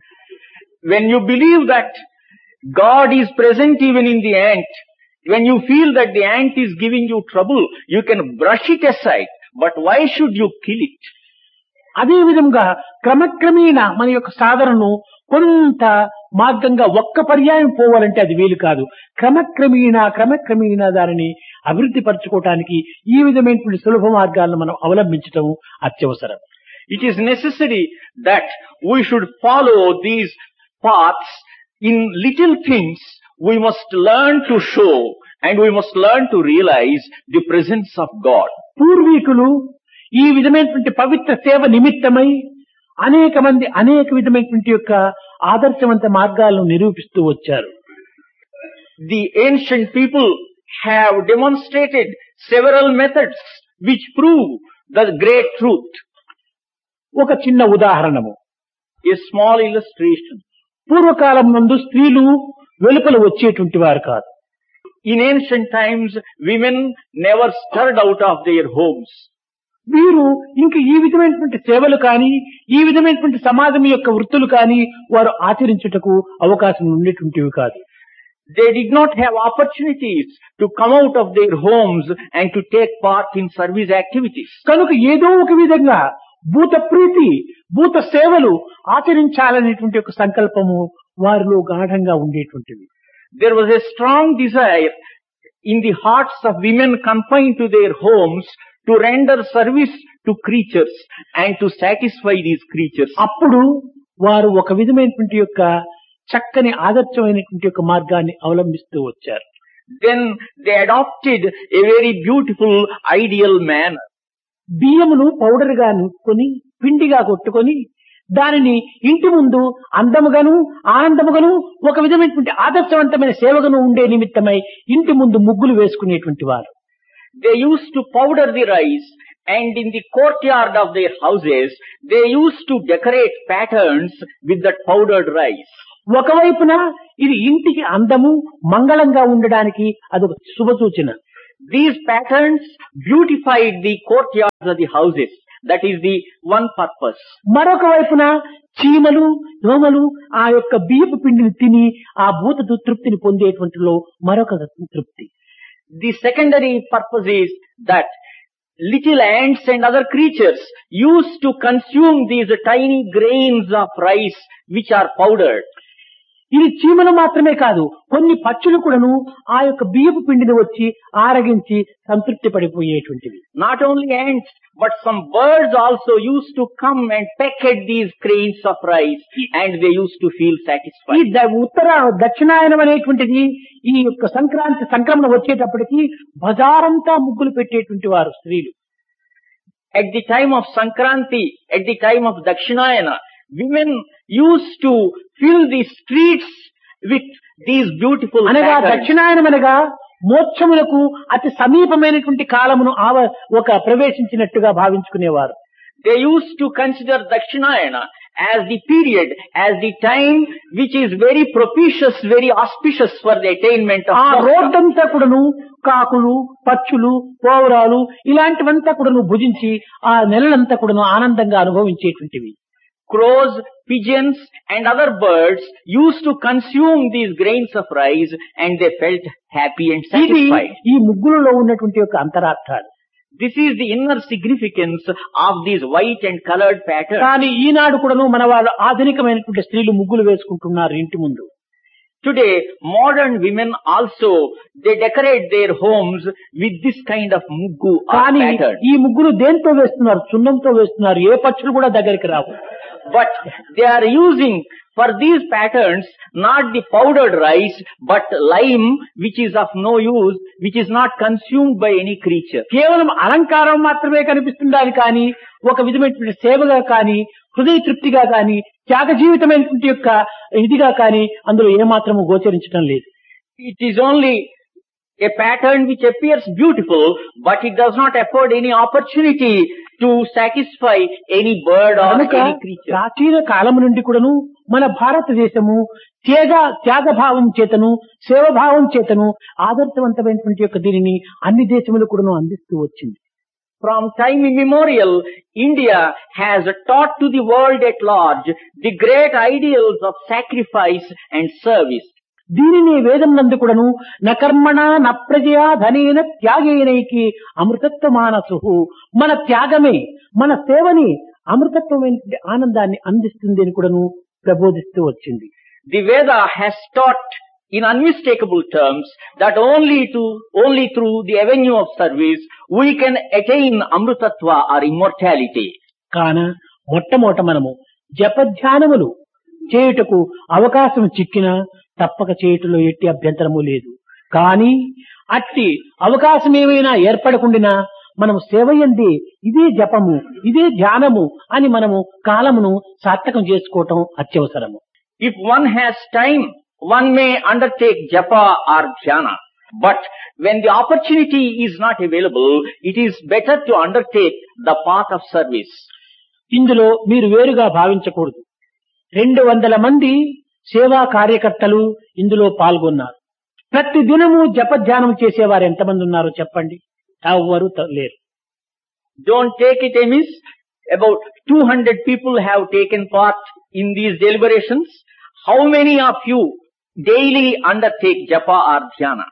When you believe that God is present even in the ant, when you feel that the ant is giving you trouble, you can brush it aside. But why should you kill it? అదే విధంగా క్రమక్రమేణా మన యొక్క సాధనను కొంత మార్గంగా ఒక్క పర్యాయం పోవాలంటే అది వీలు కాదు. క్రమక్రమేణా క్రమక్రమేణా దానిని అభివృద్ధి పరచుకోవటానికి ఈ విధమైనటువంటి సులభ మార్గాలను మనం అవలంబించటం అత్యవసరం. It is necessary that we should follow these paths. In little things we must learn to show and we must learn to realize the presence of God. పూర్వీకులు ఈ విధమైనటువంటి పవిత్ర సేవ నిమిత్తమై అనేక మంది అనేక విధమైనటువంటి యొక్క ఆదర్శవంత మార్గాలను నిరూపిస్తూ వచ్చారు. The ancient people have demonstrated several methods which prove the great truth. ఒక చిన్న ఉదాహరణము, A small illustration. పూర్వకాలం నందు స్త్రీలు వెలుపల వచ్చేటువంటి వారు కాదు. In ancient times, women never stirred out of their homes. వీరు ఇంక ఈ విధమైనటువంటి సేవలు కానీ ఈ విధమైనటువంటి సమాజం యొక్క వృత్తులు కానీ వారు ఆచరించుటకు అవకాశం ఉండేటువంటివి కాదు. They did not have opportunities to come out of their homes and to take part in service activities. కనుక ఏదో ఒక విధంగా భూత ప్రీతి భూత సేవలు ఆచరించాలనేటువంటి ఒక సంకల్పము వారిలో గాఢంగా ఉండేటువంటివి. There was a strong desire in the hearts of women confined to their homes to render service to creatures and to satisfy these creatures. అప్పుడు వారు ఒక విధమైనటువంటి యొక్క చక్కని ఆదర్శమైనటువంటి యొక్క మార్గాన్ని అవలంబిస్తూ వచ్చారు. Then they adopted a very beautiful ideal manner. బియ్యమును powder గా నూసుకొని పిండిగా కొట్టుకొని దానిని ఇంటి ముందు అందముగాను ఆనందముగాను ఒక విధమైనటువంటి ఆదర్శవంతమైన సేవగాను ఉండే నిమిత్తమై ఇంటి ముందు ముగ్గులు వేసుకునేటువంటి వారు. They used to powder the rice And in the courtyard of their houses, they used to decorate patterns with that powdered rice. ఒకవైపున ఇది ఇంటికి అందము మంగళంగా ఉండడానికి అదొక శుభ సూచన. These patterns beautified the courtyards of the houses. That is the one purpose. మరొక వైపున చీమలు దోమలు ఆ యొక్క బియ్యపు పిండిని తిని ఆ భూత తృప్తిని పొందేటువంటిలో మరొక తృప్తి. The secondary purpose is that little ants and other creatures used to consume these tiny grains of rice which are powdered. ఇది చీమలు మాత్రమే కాదు, కొన్ని పక్షులు కూడాను ఆ యొక్క బియ్యపు పిండిని వచ్చి ఆరగించి సంతృప్తి పడిపోయేటువంటివి. Not only ants, but some birds also used to come and peck at these grains of rice, and they used to feel ఈ satisfied. ద- ఉత్తర దక్షిణాయనం అనేటువంటిది ఈ యొక్క సంక్రాంతి సంక్రమణ వచ్చేటప్పటికి బజారంతా ముగ్గులు పెట్టేటువంటి వారు స్త్రీలు. At the time of Sankranti, at the time of Dakshinayana, women used to fill the streets with these beautiful అనగా patterns. దక్షిణాయనం అనగా మోక్షములకు అతి సమీపమైనటువంటి కాలమును ఆవ ఒక ప్రవేశించినట్టుగా భావించుకునేవారు. They used to consider Dakshinayana as the period, as the time which is very propitious, very auspicious for the attainment of ఆ moksha. రోడ్డంతా కూడాను కాకులు పక్షులు పోవరాలు ఇలాంటివంతా కూడాను భుజించి ఆ నెలలంతా కూడాను ఆనందంగా అనుభవించేటువంటివి. Crows, pigeons and other birds used to consume these grains of rice and they felt happy and ఇది satisfied. ఈ ముగ్గులలో ఉన్నటువంటి యొక్క అంతరార్థాలు. This is the inner significance of these white and colored patterns. కానీ ఈనాడు కూడాను మన వాళ్ళు ఆధునికమైనటువంటి స్త్రీలు ముగ్గులు వేసుకుంటున్నారు ఇంటి ముందు. Today, modern women also, they decorate their homes with this kind of muggu or కానీ pattern. ఈ ముగ్గులు దేంతో వేస్తున్నారు? సున్నంతో వేస్తున్నారు. ఏ పక్షులు కూడా దగ్గరికి రావు. But they are using for these patterns not the powdered rice but lime, which is of no use, which is not consumed by any creature. కేవలం అలంకారం మాత్రమే కనిపిస్తుండాలి కానీ ఒక విధమైనటువంటి సేవగా కానీ హృదయ తృప్తిగా కానీ త్యాగ జీవితమైనటువంటి యొక్క ఇదిగా కానీ అందులో ఏమాత్రము గోచరించడం లేదు. It is only a pattern which appears beautiful, but it does not afford any opportunity to satisfy any bird or కనుక any creature. ప్రాచీన కాలం నుండి కూడాను మన భారతదేశము త్యాగ త్యాగభావం చేతను సేవభావం చేతను ఆదర్శవంతమైనటువంటి యొక్క దీనిని అన్ని దేశములు కూడాను అందిస్తూ వచ్చింది. From time immemorial, India has taught to the world at large the great ideals of sacrifice and service. దీనిని వేదం నందు కూడాను నకర్మణ నప్రజయా ధనేన త్యాగేనైకి అమృతత్వ మానసు, మన త్యాగమే మన సేవని అమృతత్వమైన ఆనందాన్ని అందిస్తుంది అని కూడాను ప్రబోధిస్తూ వచ్చింది. The Veda has taught in unmistakable terms that only to only through the avenue of service we can attain amrutatva or immortality. కాన మొట్టమొదట మనము జపధ్యానములు చేయుటకు అవకాశం చిక్కినా తప్పక చేయుటలో ఎట్టి అభ్యంతరము లేదు. కానీ అట్టి అవకాశం ఏమైనా ఏర్పడకుండినా మనము సేవయంది ఇదే జపము ఇదే ధ్యానము అని మనము కాలమును సార్థకం చేసుకోవటం అత్యవసరము. If one has time, one may undertake japa or dhyana. But when the opportunity is not available, it is better to undertake the path of service. ఇందులో మీరు వేరుగా భావించకూడదు. రెండు వందల మంది సేవా కార్యకర్తలు ఇందులో పాల్గొన్నారు. ప్రతి దినము జపధ్యానం చేసేవారు ఎంతమంది ఉన్నారో చెప్పండి? ఎవ్వరూ త- లేరు. Don't take it amiss. About two hundred people have taken part in these deliberations. How many of you daily undertake japa or dhyana?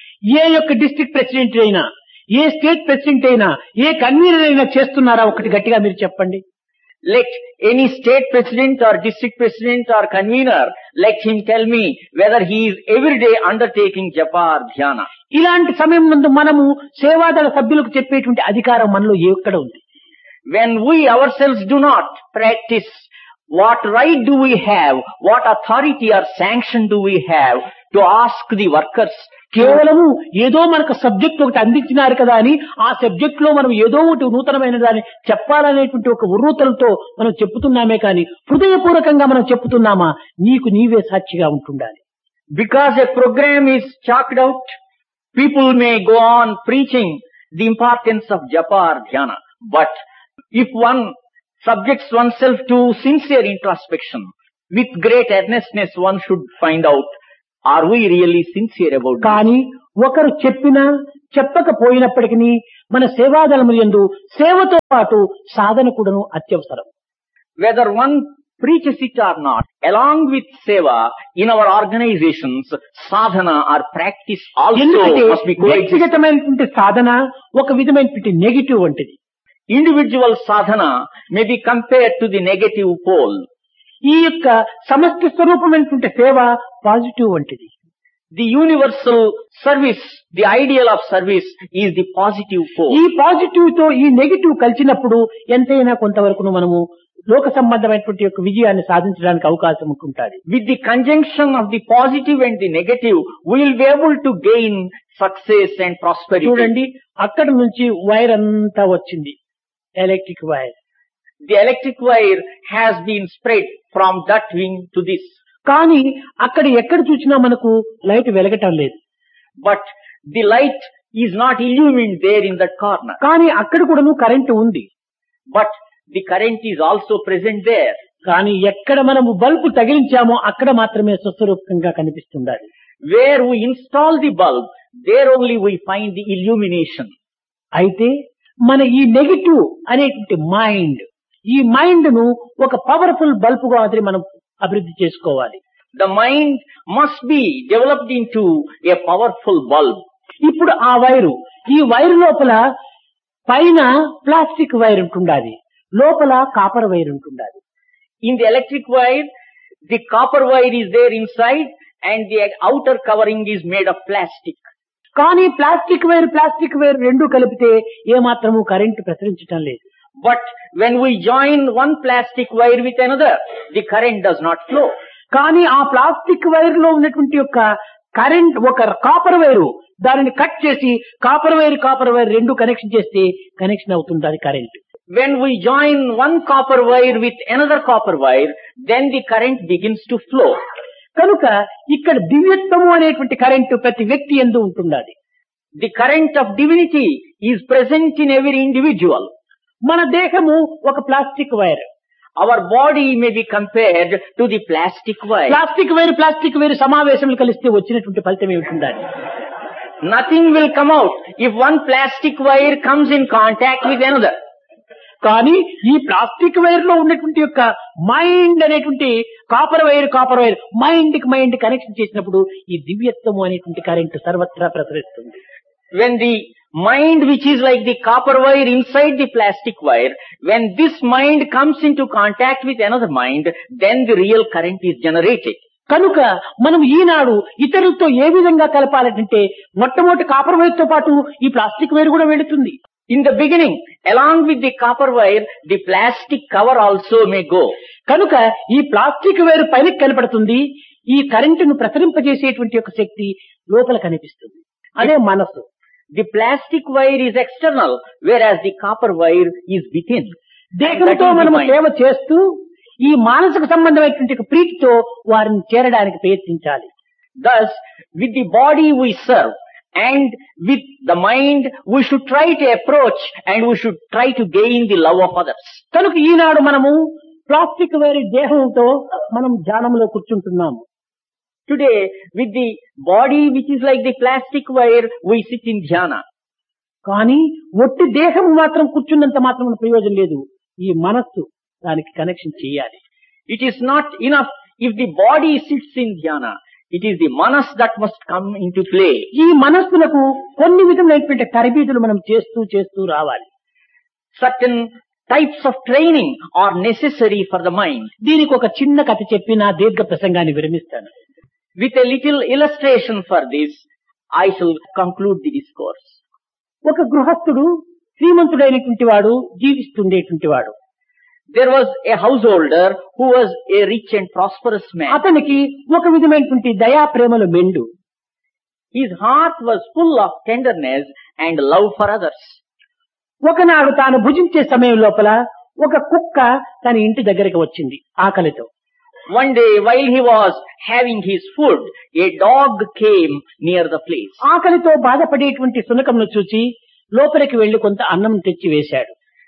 ఏ యొక్క డిస్ట్రిక్ట్ ప్రెసిడెంట్ అయినా ఏ స్టేట్ ప్రెసిడెంట్ అయినా ఏ కన్వీనర్ అయినా చేస్తున్నారా? ఒకటి గట్టిగా మీరు చెప్పండి. Let any state president or district president or convener, let him tell me whether he is every day undertaking japa or dhyana. ఇలాంటి సమయం ముందు మనము సేవాదళ సభ్యులకు చెప్పేటువంటి అధికారం మనలో ఎక్కడ ఉంది? When we ourselves do not practice, what right do we have, what authority or sanction do we have to ask the workers? కేవలము ఏదో మనకు సబ్జెక్ట్ ఒకటి అందించినారు కదా అని ఆ సబ్జెక్ట్ లో మనం ఏదో ఒకటి నూతనమైన దాన్ని చెప్పాలనేటువంటి ఒక ఉర్రూతలతో మనం చెప్పుతున్నామే కానీ హృదయపూర్వకంగా మనం చెప్పుతున్నామా? నీకు నీవే సాక్షిగా ఉంటుండాలి. Because a program is chalked out, people may go on preaching the importance of japa or dhyana. But if one subjects oneself to sincere introspection, with great earnestness one should find out, are we really sincere about this? కానీ ఒకరు చెప్పినా చెప్పకపోయినప్పటికీ మన సేవాదళముల యందు సేవతో పాటు సాధన కూడాను అత్యవసరం. Whether one preaches it or not, along with seva, in our organizations, sadhana or practice also ఎందుకంటే must be coexistent. వ్యక్తిగతమైనటువంటి సాధన ఒక విధమైనటువంటి నెగిటివ్ వంటిది. Individual sadhana may be compared to the negative pole. ఈ యొక్క సమష్టి స్వరూపమైనటువంటి సేవ పాజిటివ్ వంటిది. The universal service, the ideal of service is the positive pole. ఈ పాజిటివ్ తో ఈ నెగిటివ్ కలిసినప్పుడు ఎంతైనా కొంతవరకు మనము లోక సంబంధమైనటువంటి యొక్క విజయాన్ని సాధించడానికి అవకాశం ఉంటుంటుంది. With the conjunction of the positive and the negative, we will be able to gain success and prosperity. చూడండి, అక్కడ నుంచి వైర్ అంతా వచ్చింది, electric wire. The electric wire has been spread from that wing to this. కానీ అక్కడ ఎక్కడ చూసినా మనకు లైట్ వెలగటం లేదు. But the light is not illumined there in that corner. కానీ అక్కడ కూడాను కరెంటు ఉంది. But the current is also present there. కానీ ఎక్కడ మనము బల్బు తగిలించామో అక్కడ మాత్రమే స్వస్వరూపంగా కనిపిస్తుంది. Where we install the bulb, there only we find the illumination. అయితే మన ఈ నెగిటివ్ అనేటువంటి మైండ్, ఈ మైండ్ ను ఒక పవర్ఫుల్ బల్బుగా అది మనం అభివృద్ధి చేసుకోవాలి. The mind must be developed into a powerful bulb. ఇప్పుడు ఆ వైరు, ఈ వైరు లోపల పైన ప్లాస్టిక్ వైర్ ఉంటుండాలి, లోపల కాపర్ వైర్ ఉంటుండాలి. In the electric wire, the copper wire is there inside and the outer covering is made of plastic. కానీ plastic wire plastic wire రెండు కలిపితే ఏమాత్రము కరెంటు ప్రసరించటం లేదు. But when we join one plastic wire with another, the current does not flow. కానీ ఆ plastic wire లో ఉన్నటువంటి యొక్క కరెంట్ ఒక కాపర్ వైరు, దానిని కట్ చేసి కాపర్ వైర్ కాపర్ వైర్ రెండు కనెక్షన్ చేస్తే కనెక్షన్ అవుతుంది అది current. When we join one copper wire with another copper wire, then the current begins to flow. కనుక ఇక్కడ దివ్యత్వము అనేటువంటి కరెంటు ప్రతి వ్యక్తి యందు ఉంటున్నది. The current of divinity is present in every individual. మన దేహము ఒక plastic wire. Our body may be compared to the plastic wire. Plastic wire plastic wire సమావేశములు కలిస్తే వచ్చినటువంటి ఫలితం ఏమిటి? Nothing will come out if one plastic wire comes in contact with another. కానీ ఈ plastic wire లో ఉన్నటువంటి యొక్క మైండ్ అనేటువంటి copper wire copper wire mind కి మైండ్ కనెక్షన్ చేసినప్పుడు ఈ దివ్యత్వము అనేటువంటి కరెంట్ సర్వత్రా ప్రసరిస్తుంది. When the mind, which is like the copper wire inside the plastic wire, when this mind comes into contact with another mind, then the real current is generated. కనుక మనం ఈనాడు ఇతరులతో ఏ విధంగా కలపాలంటే మొట్టమొదటి copper wire తో పాటు ఈ plastic wire కూడా వెళుతుంది. In the beginning, along with the copper wire, the plastic cover also may go. కనుక ఈ ప్లాస్టిక్ వైర్ పైన కనపడుతుంది, ఈ కరెంటును ప్రసరింపజేసేటువంటి యొక్క శక్తి లోపల కనిపిస్తుంది, అదే మనస్సు. The plastic wire is external, whereas the copper wire is within. దేహంతో మనము సేవ చేస్తూ ఈ మానసిక సంబంధమైనటువంటి ప్రీతితో వారిని చేరడానికి ప్రయత్నించాలి. Thus, with the body we serve, and with the mind we should try to approach and we should try to gain the love of others. కనుక ఈనాడు మనము ప్లాస్టిక్ వైర్ దేహంతో మనం ధ్యానంలో కూర్చుంటున్నాము. Today, with the body which is like the plastic wire, we sit in dhyana. కానీ ఒట్టి దేహం మాత్రం కూర్చున్నంత మాత్రం ప్రయోజనం లేదు, ఈ మనస్సు దానికి కనెక్షన్ చేయాలి. It is not enough if the body sits in dhyana. It is the manas that must come into play. ఈ మనస్సులకు కొన్ని విధములైనటువంటి తరబీదులు మనం చేస్తూ చేస్తూ రావాలి. Certain types of training are necessary for the mind. దీనికి ఒక చిన్న కథ చెప్పి నా దీర్ఘ ప్రసంగాన్ని విరమిస్తాను. With a little illustration for this, I shall conclude the discourse. ఒక గృహస్థుడు శ్రీమంతుడైనటువంటి వాడు, జీవిస్తుండేటువంటి వాడు. There was a householder who was a rich and prosperous man. అతనికి ఒక విధమైనటువంటి దయా ప్రేమల మెండు. His heart was full of tenderness and love for others. ఒకనాడు తాను భుజించే సమయం లోపల ఒక కుక్క తన ఇంటి దగ్గరికి వచ్చింది ఆకలితో. One day while he was having his food, a dog came near the place. ఆకలితో బాధపడేటువంటి శునకంను చూచి లోపలికి వెళ్లి కొంత అన్నం తెచ్చి వేశాడు.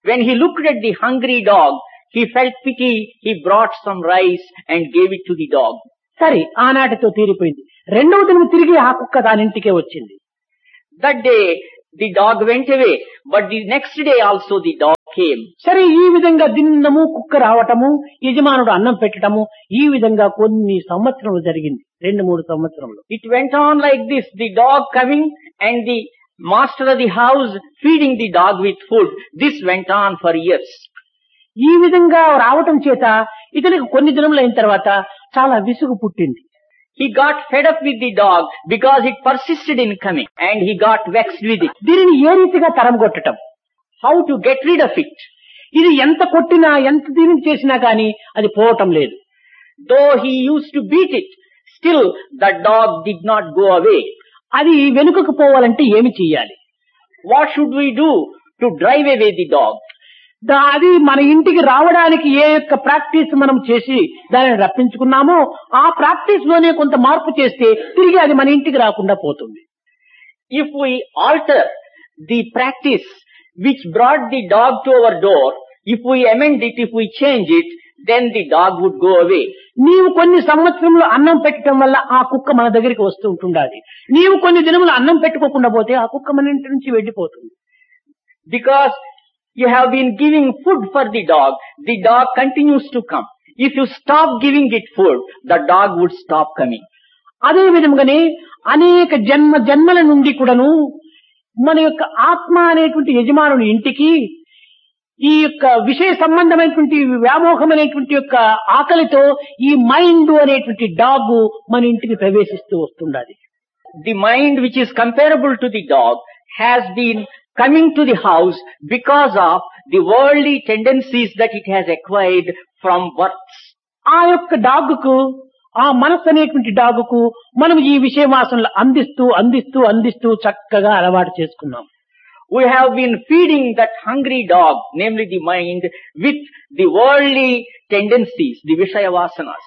When he looked at the hungry dog, he felt pity, he brought some rice and gave it to the dog. సరే ఆనాటితో తీరిపోయింది. రెండవ దినం తిరిగి ఆ కుక్క దానింటికే వచ్చింది. That day, the dog went away, but the next day also the dog came. సరే ఈ విధంగా దినము కుక్క రావటము, యజమానుడు అన్నం పెట్టడము, ఈ విధంగా కొన్ని సంవత్సరములు జరిగింది. రెండు మూడు సంవత్సరములు. It went on like this, the dog coming and the master of the house feeding the dog with food. This went on for years. ఈ విధంగా రావటం చేత ఇతనికి కొన్ని దినములు అయిన తర్వాత చాలా విసుగు పుట్టింది. He got fed up with the dog because it persisted in coming and he got vexed with it. దీనిని ఏ రీతిగా తరంగొట్టటం, How to get rid of it? ఇది ఎంత కొట్టినా ఎంత దీనిని చేసినా గాని అది పోవటం లేదు. Though he used to beat it, still the dog did not go away. అది వెనుకకు పోవాలంటే ఏమి చెయ్యాలి? What should we do to drive away the dog? దా- అది మన ఇంటికి రావడానికి ఏ యొక్క ప్రాక్టీస్ మనం చేసి దానిని రప్పించుకున్నామో ఆ ప్రాక్టీస్ లోనే కొంత మార్పు చేస్తే తిరిగి అది మన ఇంటికి రాకుండా పోతుంది. If we alter the practice which brought the dog to our door, if we amend it, if we change it, then the dog would go away. నీవు కొన్ని సంవత్సరంలో అన్నం పెట్టడం వల్ల ఆ కుక్క మన దగ్గరికి వస్తూ ఉంటుండాలి. నీవు కొన్ని దినములు అన్నం పెట్టుకోకుండా పోతే ఆ కుక్క మన ఇంటి నుంచి వెళ్ళిపోతుంది. Because you have been giving food for the dog, the dog continues to come. If you stop giving it food, the dog would stop coming. అదే విధంగానే అనేక జన్మ జన్మల నుండి కూడాను మన యొక్క ఆత్మ అనేటువంటి యజమానుని ఇంటికి ఈ యొక్క విషయ సంబంధమైనటువంటి వ్యామోహమైనటువంటి యొక్క ఆకలితో ఈ మైండ్ అనేటువంటి డాగ్ మన ఇంటికి ప్రవేశిస్తూ వస్తుండాలి. The mind which is comparable to the dog has been coming to the house because of the worldly tendencies that it has acquired from birth. ఆ యొక్క డాగ్కు, ఆ మనస్సు అనేటువంటి డాగ్కు మనం ఈ విషయవాసనలు అందిస్తూ అందిస్తూ అందిస్తూ చక్కగా అలవాటు చేసుకున్నాం. We have been feeding that hungry dog, namely the mind, with the worldly tendencies, the Vishaya Vasanas.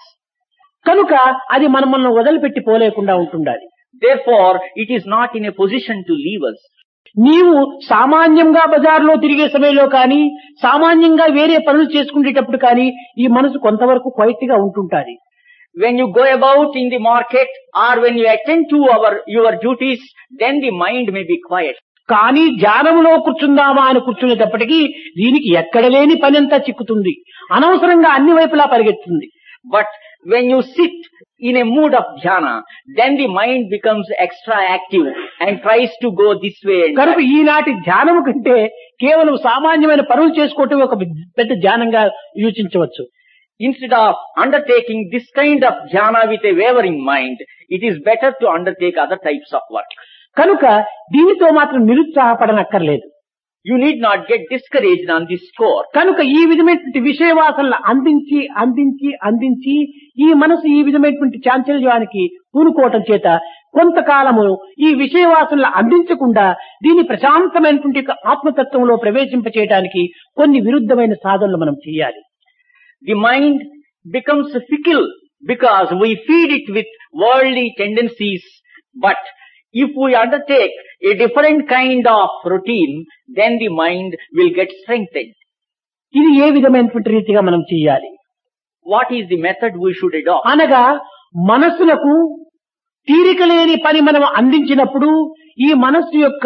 కనుక అది మనం మనం వదిలిపెట్టి పోలేకుండా ఉంటుండాలి. Therefore, it is not in a position to leave us. నీవు సామాన్యంగా బజార్లో తిరిగే సమయంలో కానీ సామాన్యంగా వేరే పనులు చేసుకునేటప్పుడు కానీ ఈ మనసు కొంతవరకు క్వైట్ గా ఉంటుంటాది. When you go about in the market or when you attend to our your duties, then the mind may be quiet. కానీ ధ్యానంలో కూర్చుందామా అని కూర్చునేటప్పటికీ దీనికి ఎక్కడ లేని పని అంతా చిక్కుతుంది, అనవసరంగా అన్ని వైపులా పరిగెత్తుంది. But when you sit in a mood of dhyana, then the mind becomes extra active and tries to go this way and కనుక that. ఈనాటి ధ్యానము కంటే కేవలం సామాన్యమైన పనులు చేసుకోవటం ఒక పెద్ద ధ్యానంగా యోచించవచ్చు. Instead of undertaking this kind of dhyana with a wavering mind, it is better to undertake other types of work. కనుక దీనితో మాత్రం నిరుత్సాహపడనక్కర్లేదు. You need not get discouraged on this score. కనుక ఈ విధమైనటువంటి విషయవాసనలు అందించి అందించి అందించి ఈ మనసు ఈ విధమైనటువంటి చాంచల్యానికి పూనుకోవటం చేత కొంతకాలము ఈ విషయవాసనలు అందించకుండా దీని ప్రశాంతమైనటువంటి యొక్క ఆత్మతత్వంలో ప్రవేశింపచేయడానికి కొన్ని విరుద్ధమైన సాధనలు మనం చేయాలి. The mind becomes fickle because we feed it with worldly tendencies, but if we undertake a different kind of routine, then the mind will get strengthened. ఇది ఏ విధమైనటువంటి రీతిగా మనం చేయాలి? What is the method we should adopt? అనగా మనస్సులకు తీరిక లేని పని మనం అందించినప్పుడు ఈ మనస్సు యొక్క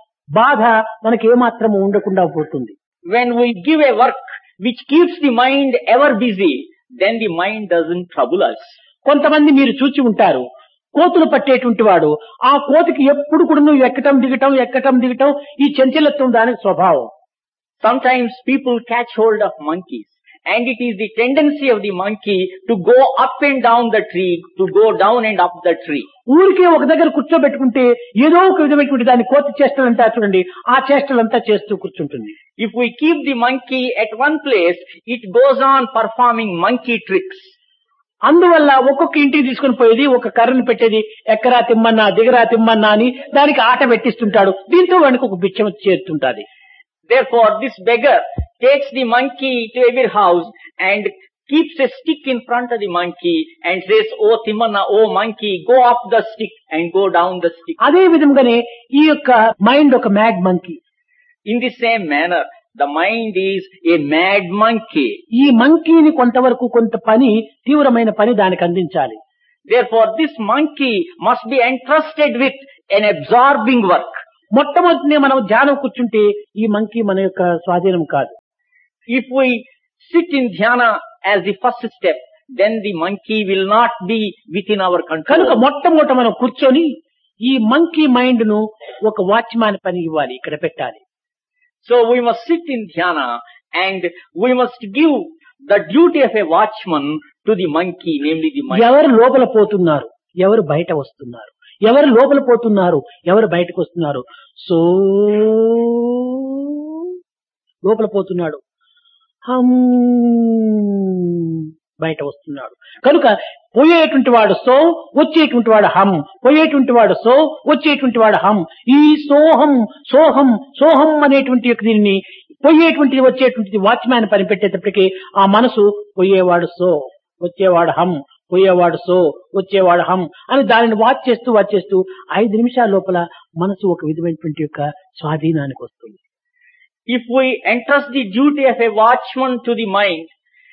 బాధ మనకి ఏమాత్రము ఉండకుండా పోతుంది. When we give a work which keeps the mind ever busy, then the mind doesn't trouble us. కొంతమంది మీరు చూచి ఉంటారు, కోతులు పట్టేటువంటి వాడు ఆ కోతికి ఎప్పుడు కూడా నువ్వు ఎక్కటం దిగటం ఎక్కటం దిగటం ఈ చంచలత్వం దానికి స్వభావం. Sometimes people catch hold of monkeys, and it is the tendency of the monkey to go up and down the tree, to go down and up the tree. ఊరికే ఒక దగ్గర కూర్చోబెట్టుకుంటే ఏదో ఒక విధమైనటువంటి దాని కోతి చేష్టలంతా చూడండి ఆ చేష్టలంతా చేస్తూ కూర్చుంటుంది. If we keep the monkey at one place, it goes on performing monkey tricks. అందువల్ల ఒక్కొక్క ఇంటికి తీసుకుని పోయేది ఒక కర్రను పెట్టేది, ఎక్కరా తిమ్మన్నా దిగరా తిమ్మన్నా అని దానికి ఆట పెట్టిస్తుంటాడు. దీంతో వాడికి ఒక బిచ్చం చేరుతుంటాది. Therefore, this beggar takes the monkey to every house and keeps a stick in front of the monkey and says, "Oh Timmanna, oh monkey, go up the stick and go down the stick." అదే విధంగానే ఈ యొక్క mind ఒక mad monkey. In the same manner, the mind is a mad monkey. ఈ మంకీని కొంతవరకు కొంత పని తీవ్రమైన పని దానికి అందించాలి. Therefore, this monkey must be entrusted with an absorbing work. మొట్టమొదటినే మనం ధ్యానం కూర్చుంటే ఈ మంకీ మన యొక్క స్వాధీనం కాదు. If we sit in dhyana as the first step, then the monkey will not be within our కనుక control. మొట్టమొదట మనం కూర్చొని ఈ మంకీ మైండ్ ను ఒక వాచ్మాన్ పని ఇవ్వాలి, ఇక్కడ పెట్టాలి. So we must sit in dhyana and we must give the duty of a watchman to the monkey, namely the mind. ఎవరు లోపల పోతున్నారు, ఎవరు బయట వస్తున్నారు, ఎవరు లోపల పోతున్నారు, ఎవరు బయటకు వస్తున్నారు. సో లోపల పోతున్నాడు, హమ్ బయట వస్తున్నాడు. కనుక పోయేటువంటి వాడు సో, వచ్చేటువంటి వాడు హం, పోయేటువంటి వాడు సో, వచ్చేటువంటి వాడు హం. ఈ సోహం సోహం సోహం అనేటువంటి యొక్క దీనిని పోయేటువంటిది వచ్చేటువంటిది వాచ్మ్యాన్ పని పెట్టేటప్పటికీ ఆ మనసు పోయేవాడు సో, వచ్చేవాడు హం, పోయేవాడు సో, వచ్చేవాడు హం అని దానిని వాచ్ చేస్తూ వాచ్ చేస్తూ ఐదు నిమిషాల లోపల మనసు ఒక విధమైనటువంటి యొక్క స్వాధీనానికి వస్తుంది. If we entrust the duty of a watchman to the mind,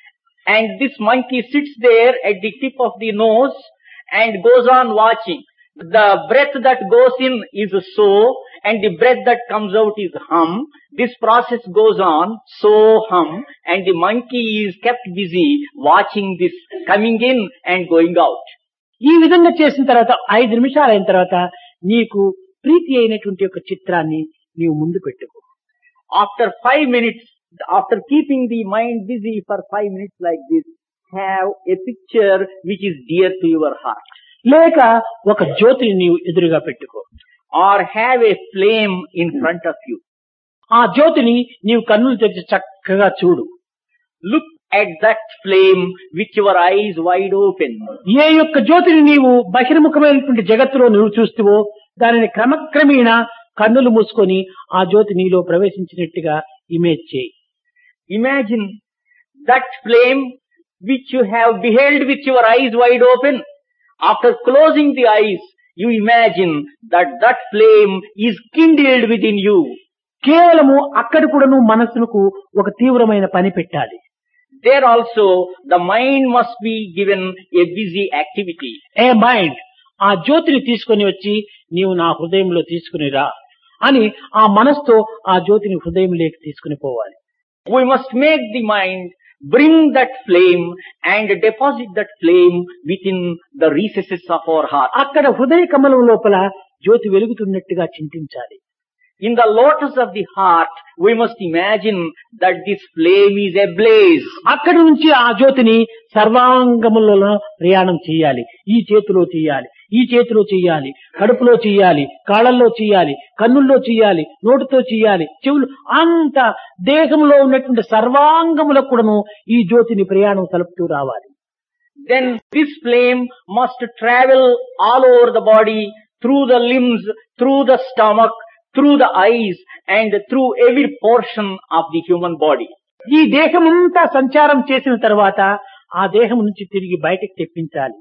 and this monkey sits there at the tip of the nose and goes on watching, the breath that goes in is so, and the breath that comes out is hum. This process goes on, so hum, and the monkey is kept busy watching this coming in and going out. ఈ విధంగా చేసిన తర్వాత ఐదు నిమిషాలు అయిన తర్వాత నీకు ప్రీతి అయినటువంటి యొక్క చిత్రాన్ని నీవు ముందు పెట్టుకో. After five minutes, after keeping the mind busy for five minutes like this, have a picture which is dear to your heart. లేక ఒక జ్యోతిని నీవు ఎదురుగా పెట్టుకో. Or have a flame in front of you. ఆ జ్యోతిని నీవు కన్నులు తెరిచి చక్కగా చూడు. Look at that flame with your eyes wide open. ఏ యొక్క జ్యోతిని నీవు బహిర్ముఖమైనటువంటి జగత్తులో నువ్వు చూస్తువో దానిని క్రమక్రమేణా కన్నులు మూసుకొని ఆ జ్యోతి నీలో ప్రవేశించినట్టుగా ఇమేజ్ చేయి. Imagine that flame which you have beheld with your eyes wide open. After closing the eyes, you imagine that that flame is kindled within you. కేవలము అక్కడ కూడా నువ్వు మనస్సుకు ఒక తీవ్రమైన పని పెట్టాలి. There also the mind must be given a busy activity. A mind, ఆ జ్యోతిని తీసుకొని వచ్చి నీవు నా హృదయంలో తీసుకుని రా అని ఆ మనస్సుతో ఆ జ్యోతిని హృదయంలోకి తీసుకుని పోవాలి. We must make the mind bring that flame and deposit that flame within the recesses of our heart. అక్కడ హృదయ కమలం లోపల జ్యోతి వెలుగుతున్నట్టుగా చింతించాలి. In the lotus of the heart, we must imagine that this flame is ablaze. అక్కడి నుంచి ఆ జ్యోతిని సర్వాంగములలో ప్రయాణం చేయాలి. ఈ చేతిలో చేయాలి, ఈ చేతిలో చేయాలి, కడుపులో చేయాలి, కాళ్ళల్లో చేయాలి, కన్నుల్లో చేయాలి, నోటితో చేయాలి, చెవులు, అంత దేహంలో ఉన్నటువంటి సర్వాంగములకు కూడాను ఈ జ్యోతిని ప్రయాణం సలుపుతూ రావాలి. Then this flame must travel all over the body, through the limbs, through the stomach, through the eyes, and through every portion of the human body. ఈ దేహమంతా సంచారం చేసిన తర్వాత ఆ దేహం నుంచి తిరిగి బయటకు తెప్పించాలి.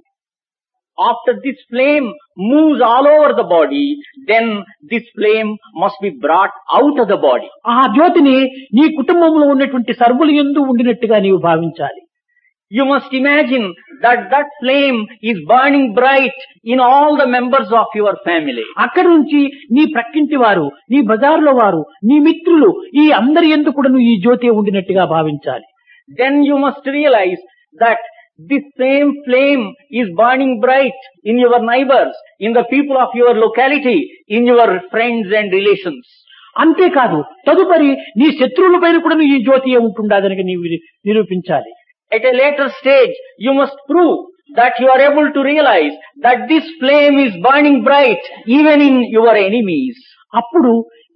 After this flame moves all over the body, then this flame must be brought out of the body. ఆ జ్యోతిని నీ కుటుంబంలో ఉన్నటువంటి సర్వులు యందు ఉండినట్టుగా నీవు భావించాలి. You must imagine that that flame is burning bright in all the members of your family. అక్కడి నుంచి నీ ప్రక్కింటి వారు, నీ బజార్లో వారు, నీ మిత్రులు, ఈ అందరి యందు కూడా నువ్వు ఈ జ్యోతి ఉండినట్టుగా భావించాలి. Then you must realize that this same flame is burning bright in your neighbors, in the people of your locality, in your friends and relations. అంతేకాదు, తదుపరి నీ శత్రువుల పైన కూడా నువ్వు ఈ జ్యోతి ఉంటుండదని నీవు నిరూపించాలి. At a later stage, you must prove that you are able to realize that this flame is burning bright even in your enemies. అప్పుడు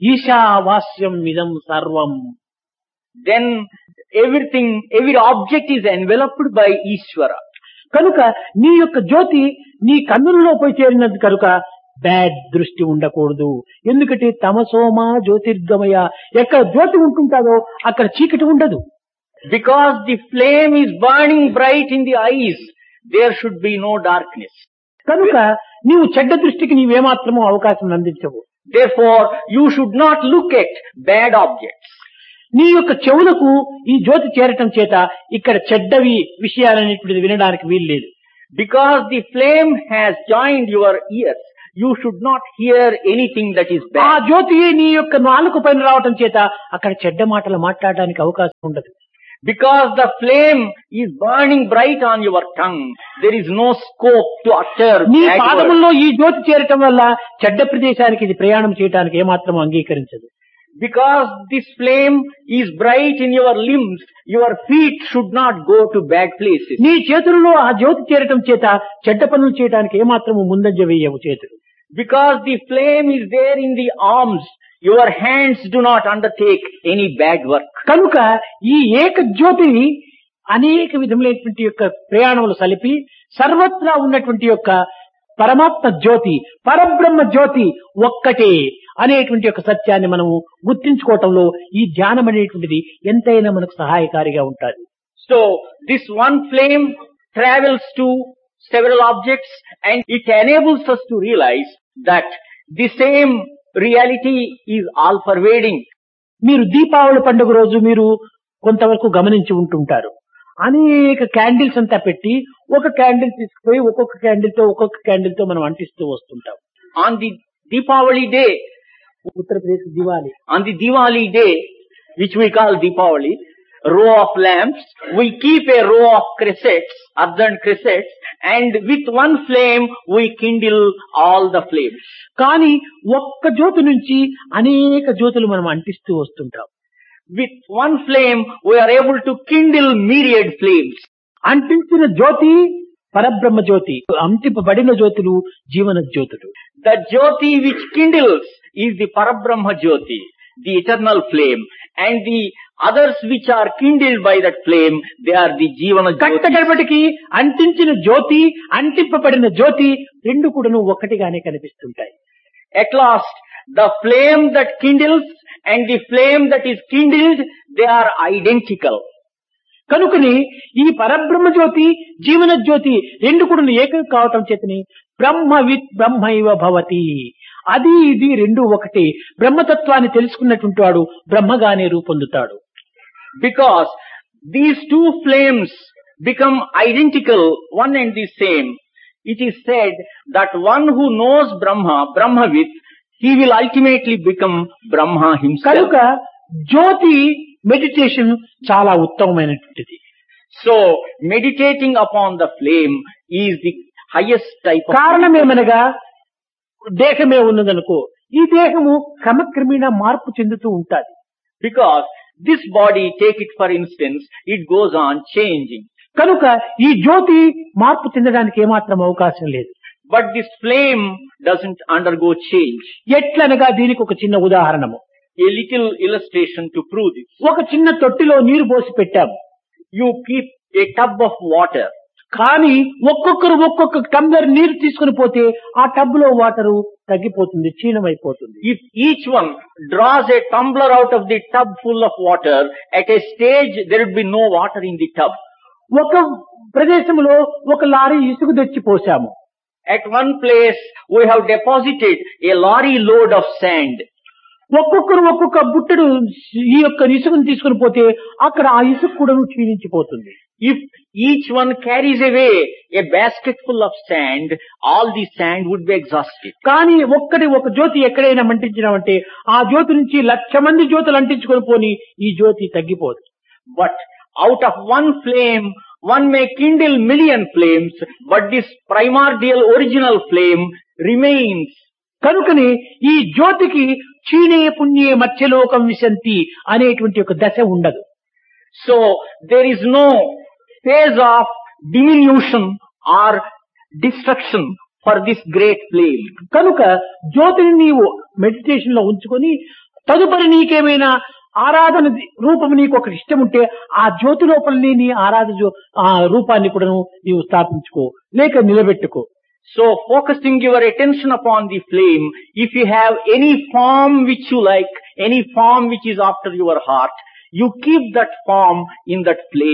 ఈశావాస్యం ఇదం సర్వం. Then everything, every object is enveloped by Ishvara. కనుక నీ యొక్క జ్యోతి నీ కన్నులలో పోయి చేరినది కనుక బ్యాడ్ దృష్టి ఉండకూడదు. ఎందుకంటే తమసోమా జ్యోతిర్గమయ, ఎక్కడ జ్యోతి ఉంటుంటాదో అక్కడ చీకటి ఉండదు. Because the flame is burning bright in the eyes, there should be no darkness. కనుక నీవు చెడ్డ దృష్టికి నీవేమాత్రమూ అవకాశం అందించవు. Therefore, you should not look at bad objects. నీ యొక్క చెవులకు ఈ జ్యోతి చేరటం చేత ఇక్కడ చెడ్డవి విషయాలనేటువంటిది వినడానికి వీల్లేదు. Because the flame has joined your ears, you should not hear anything that is ఆ bad. జ్యోతి నీ యొక్క నాలుక పైన రావటం చేత అక్కడ చెడ్డ మాటలు మాట్లాడడానికి అవకాశం ఉండదు. Because the flame is burning bright on your tongue, there is no scope to utter నీ bad words. పాదముల్లో ఈ జ్యోతి చేరటం వల్ల చెడ్డ ప్రదేశానికి ఇది ప్రయాణం చేయడానికి ఏమాత్రం అంగీకరించదు. Because this flame is bright in your limbs, your feet should not go to bad places. నీ చేతులలో ఆ జ్యోతి చేరటం చేత చెడ్డ పనులు చేయడానికి ఏమాత్రము ముందంజ వేయవు చేతులు. Because the flame is there in the arms, your hands do not undertake any bad work. కనుక ఈ ఏక జ్యోతిని అనేక విధములైనటువంటి యొక్క ప్రయాణములు సలిపి సర్వత్రా ఉన్నటువంటి యొక్క పరమాత్మ జ్యోతి, పరబ్రహ్మ జ్యోతి ఒక్కటే అనేటువంటి యొక్క సత్యాన్ని మనము గుర్తించుకోవటంలో ఈ ధ్యానం అనేటువంటిది ఎంతైనా మనకు సహాయకారిగా ఉంటుంది. So, this one flame travels to several objects and it enables us to realize that the same reality is all pervading. మీరు దీపావళి పండుగ రోజు మీరు కొంతవరకు గమనించి ఉంటుంటారు. అనేక క్యాండిల్స్ అంతా పెట్టి ఒక క్యాండిల్ తీసుకుపోయి ఒక్కొక్క క్యాండిల్ తో ఒక్కొక్క క్యాండిల్ తో మనం అంటిస్తూ వస్తుంటాం. On the Deepavali day, Uttar Pradesh Diwali, on the Diwali day, which we call Deepavali, row of lamps, we keep a row of cressets, earthen cressets, and with one flame we kindle all the flames. కానీ ఒక్క జ్యోతి నుంచి అనేక జ్యోతులు మనం అంటిస్తూ వస్తుంటాం. With one flame we are able to kindle myriad flames. అంటించిన జ్యోతి పరబ్రహ్మ జ్యోతి, అంటింపబడిన జ్యోతులు జీవన జ్యోతులు. The Jyoti which kindles is the Parabrahma Jyoti, the eternal flame, and the others which are kindled by that flame, they are the Jivana Jyoti. కట్టగడపటికి అంటించిన జ్యోతి అంటింపబడిన జ్యోతి రెండు కూడాను ఒక్కటిగానే కనిపిస్తుంటాయి. At last, the flame that kindles and the flame that is kindled, they are identical. కనుకని ఈ పరబ్రహ్మ జ్యోతి జీవన జ్యోతి రెండు కూడా ఏకం కావటం చేతని బ్రహ్మవిత్ బ్రహ్మైవ భవతి, అది ఇది రెండు ఒకటి. బ్రహ్మతత్వాన్ని తెలుసుకున్నటువంటి వాడు బ్రహ్మగానే రూపొందుతాడు. Because these two flames become identical, one and the same, it is said that one who knows Brahma, Brahmavit, he will ultimately become Brahma himself. కనుక జ్యోతి మెడిటేషన్ చాలా ఉత్తమమైనటువంటిది. So, meditating upon the flame is the highest type of... కారణమేమనగా దేహమే ఉన్నదనుకో, ఈ దేహము క్రమక్రమేణా మార్పు చెందుతూ ఉంటుంది. Because this body, take it for instance, it goes on changing. కనుక ఈ జ్యోతి మార్పు చెందడానికి ఏమాత్రం అవకాశం లేదు. But this flame doesn't undergo change. ఎట్లనగా దీనికి ఒక చిన్న ఉదాహరణము, A little illustration to prove this. ఒక చిన్న తొట్టిలో నీరు పోసి పెట్టాము. You keep a tub of water. కానీ ఒక్కొక్కరు ఒక్కొక్క టంబ్లర్ నీరు తీసుకుని పోతే ఆ టబ్ లో వాటరు తగ్గిపోతుంది, క్షీణమైపోతుంది. If each one draws a tumbler out of the tub full of water, at a stage there would be no water in the tub. ఒక ప్రదేశంలో ఒక లారీ ఇసుక తెచ్చి పోసాము. At one place we have deposited a lorry load of sand. ఒక్కొక్కరు ఒక్కొక్క బుట్టెడు ఈ యొక్క ఇసుకను తీసుకుని పోతే అక్కడ ఆ ఇసుక కూడా క్షీణించిపోతుంది. If each one carries away a basket full of sand, all the sand would be exhausted. కానీ ఒక్కటి ఒక జ్యోతి ఎక్కడైనా మంటించినామంటే ఆ జ్యోతి నుంచి లక్ష మంది జ్యోతులు అంటించుకొని పోని ఈ జ్యోతి తగ్గిపోదు. But out of one flame, one may kindle million flames, but this primordial original flame remains. కనుకని ఈ జ్యోతికి క్షీణే పుణ్యే మత్స్యలోకం విశంతి అనేటువంటి ఒక దశ ఉండదు. So there is no phase of diminution or destruction for this great flame. కనుక జ్యోతిని నీవు మెడిటేషన్ లో ఉంచుకొని తదుపరి నీకేమైనా ఆరాధన రూపం నీకు ఒక ఇష్టం ఉంటే ఆ జ్యోతి లోపలని నీ ఆరాధన జో- ఆ రూపాన్ని కూడా నీవు స్థాపించుకో లేక నిలబెట్టుకో. So focusing your attention upon the flame, if you have any form which you like, any form which is after your heart, you keep that form in that flame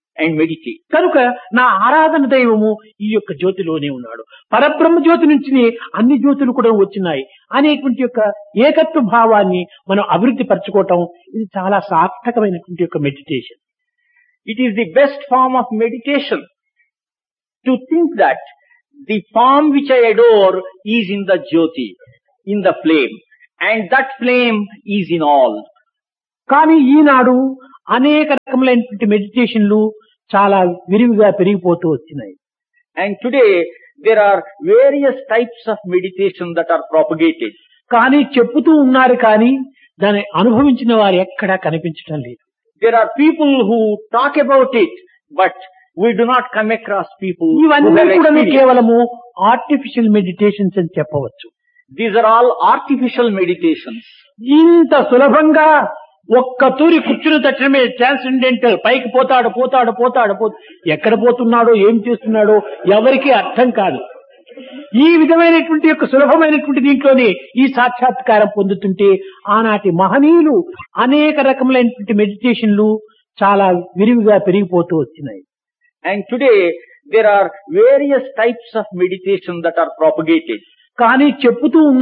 and meditate. కనుక నా ఆరాధన దైవము ఈ యొక్క జ్యోతిలోనే ఉన్నాడు. పరబ్రహ్మ జ్యోతి నుంచి అన్ని జ్యోతులు కూడా వచ్చినాయి అనేటువంటి యొక్క ఏకత్వ భావాన్ని మనం అభివృద్ధి పరచుకోవటం ఇది చాలా సార్థకమైనటువంటి యొక్క meditation. It is the best form of meditation to think that the form which I adore is in the Jyoti, in the flame, and that flame is in all. కానీ ఈనాడు అనేక రకములైనటువంటి మెడిటేషన్లు చాలా విరివిగా పెరిగిపోతూ వచ్చినాయి. And today there are various types of meditation that are propagated. కానీ చెప్పుతూ ఉన్నారు కానీ దాన్ని అనుభవించిన వారు ఎక్కడా కనిపించడం లేదు. There are people who talk about it, but we do not come across people who ఇవన్నీ have కూడా experienced. కేవలము ఆర్టిఫిషియల్ మెడిటేషన్స్ అని చెప్పవచ్చు. These are all artificial meditations. ఇంత సులభంగా ఒక్క తూరి కూర్చుని తక్షణమే ట్రాన్సెండెంటల్ పైకి పోతాడు పోతాడు పోతాడు పో ఎక్కడ పోతున్నాడో ఏం చేస్తున్నాడో ఎవరికీ అర్థం కాదు. ఈ విధమైనటువంటి యొక్క సులభమైనటువంటి దీంట్లోనే ఈ సాక్షాత్కారం పొందుతుంటే ఆనాటి మహనీయులు అనేక రకములైనటువంటి మెడిటేషన్లు చాలా విరివిగా పెరిగిపోతూ వచ్చినాయి. And today there are various types of meditation that are propagated. కానీ చెప్పుతూ ఉన్న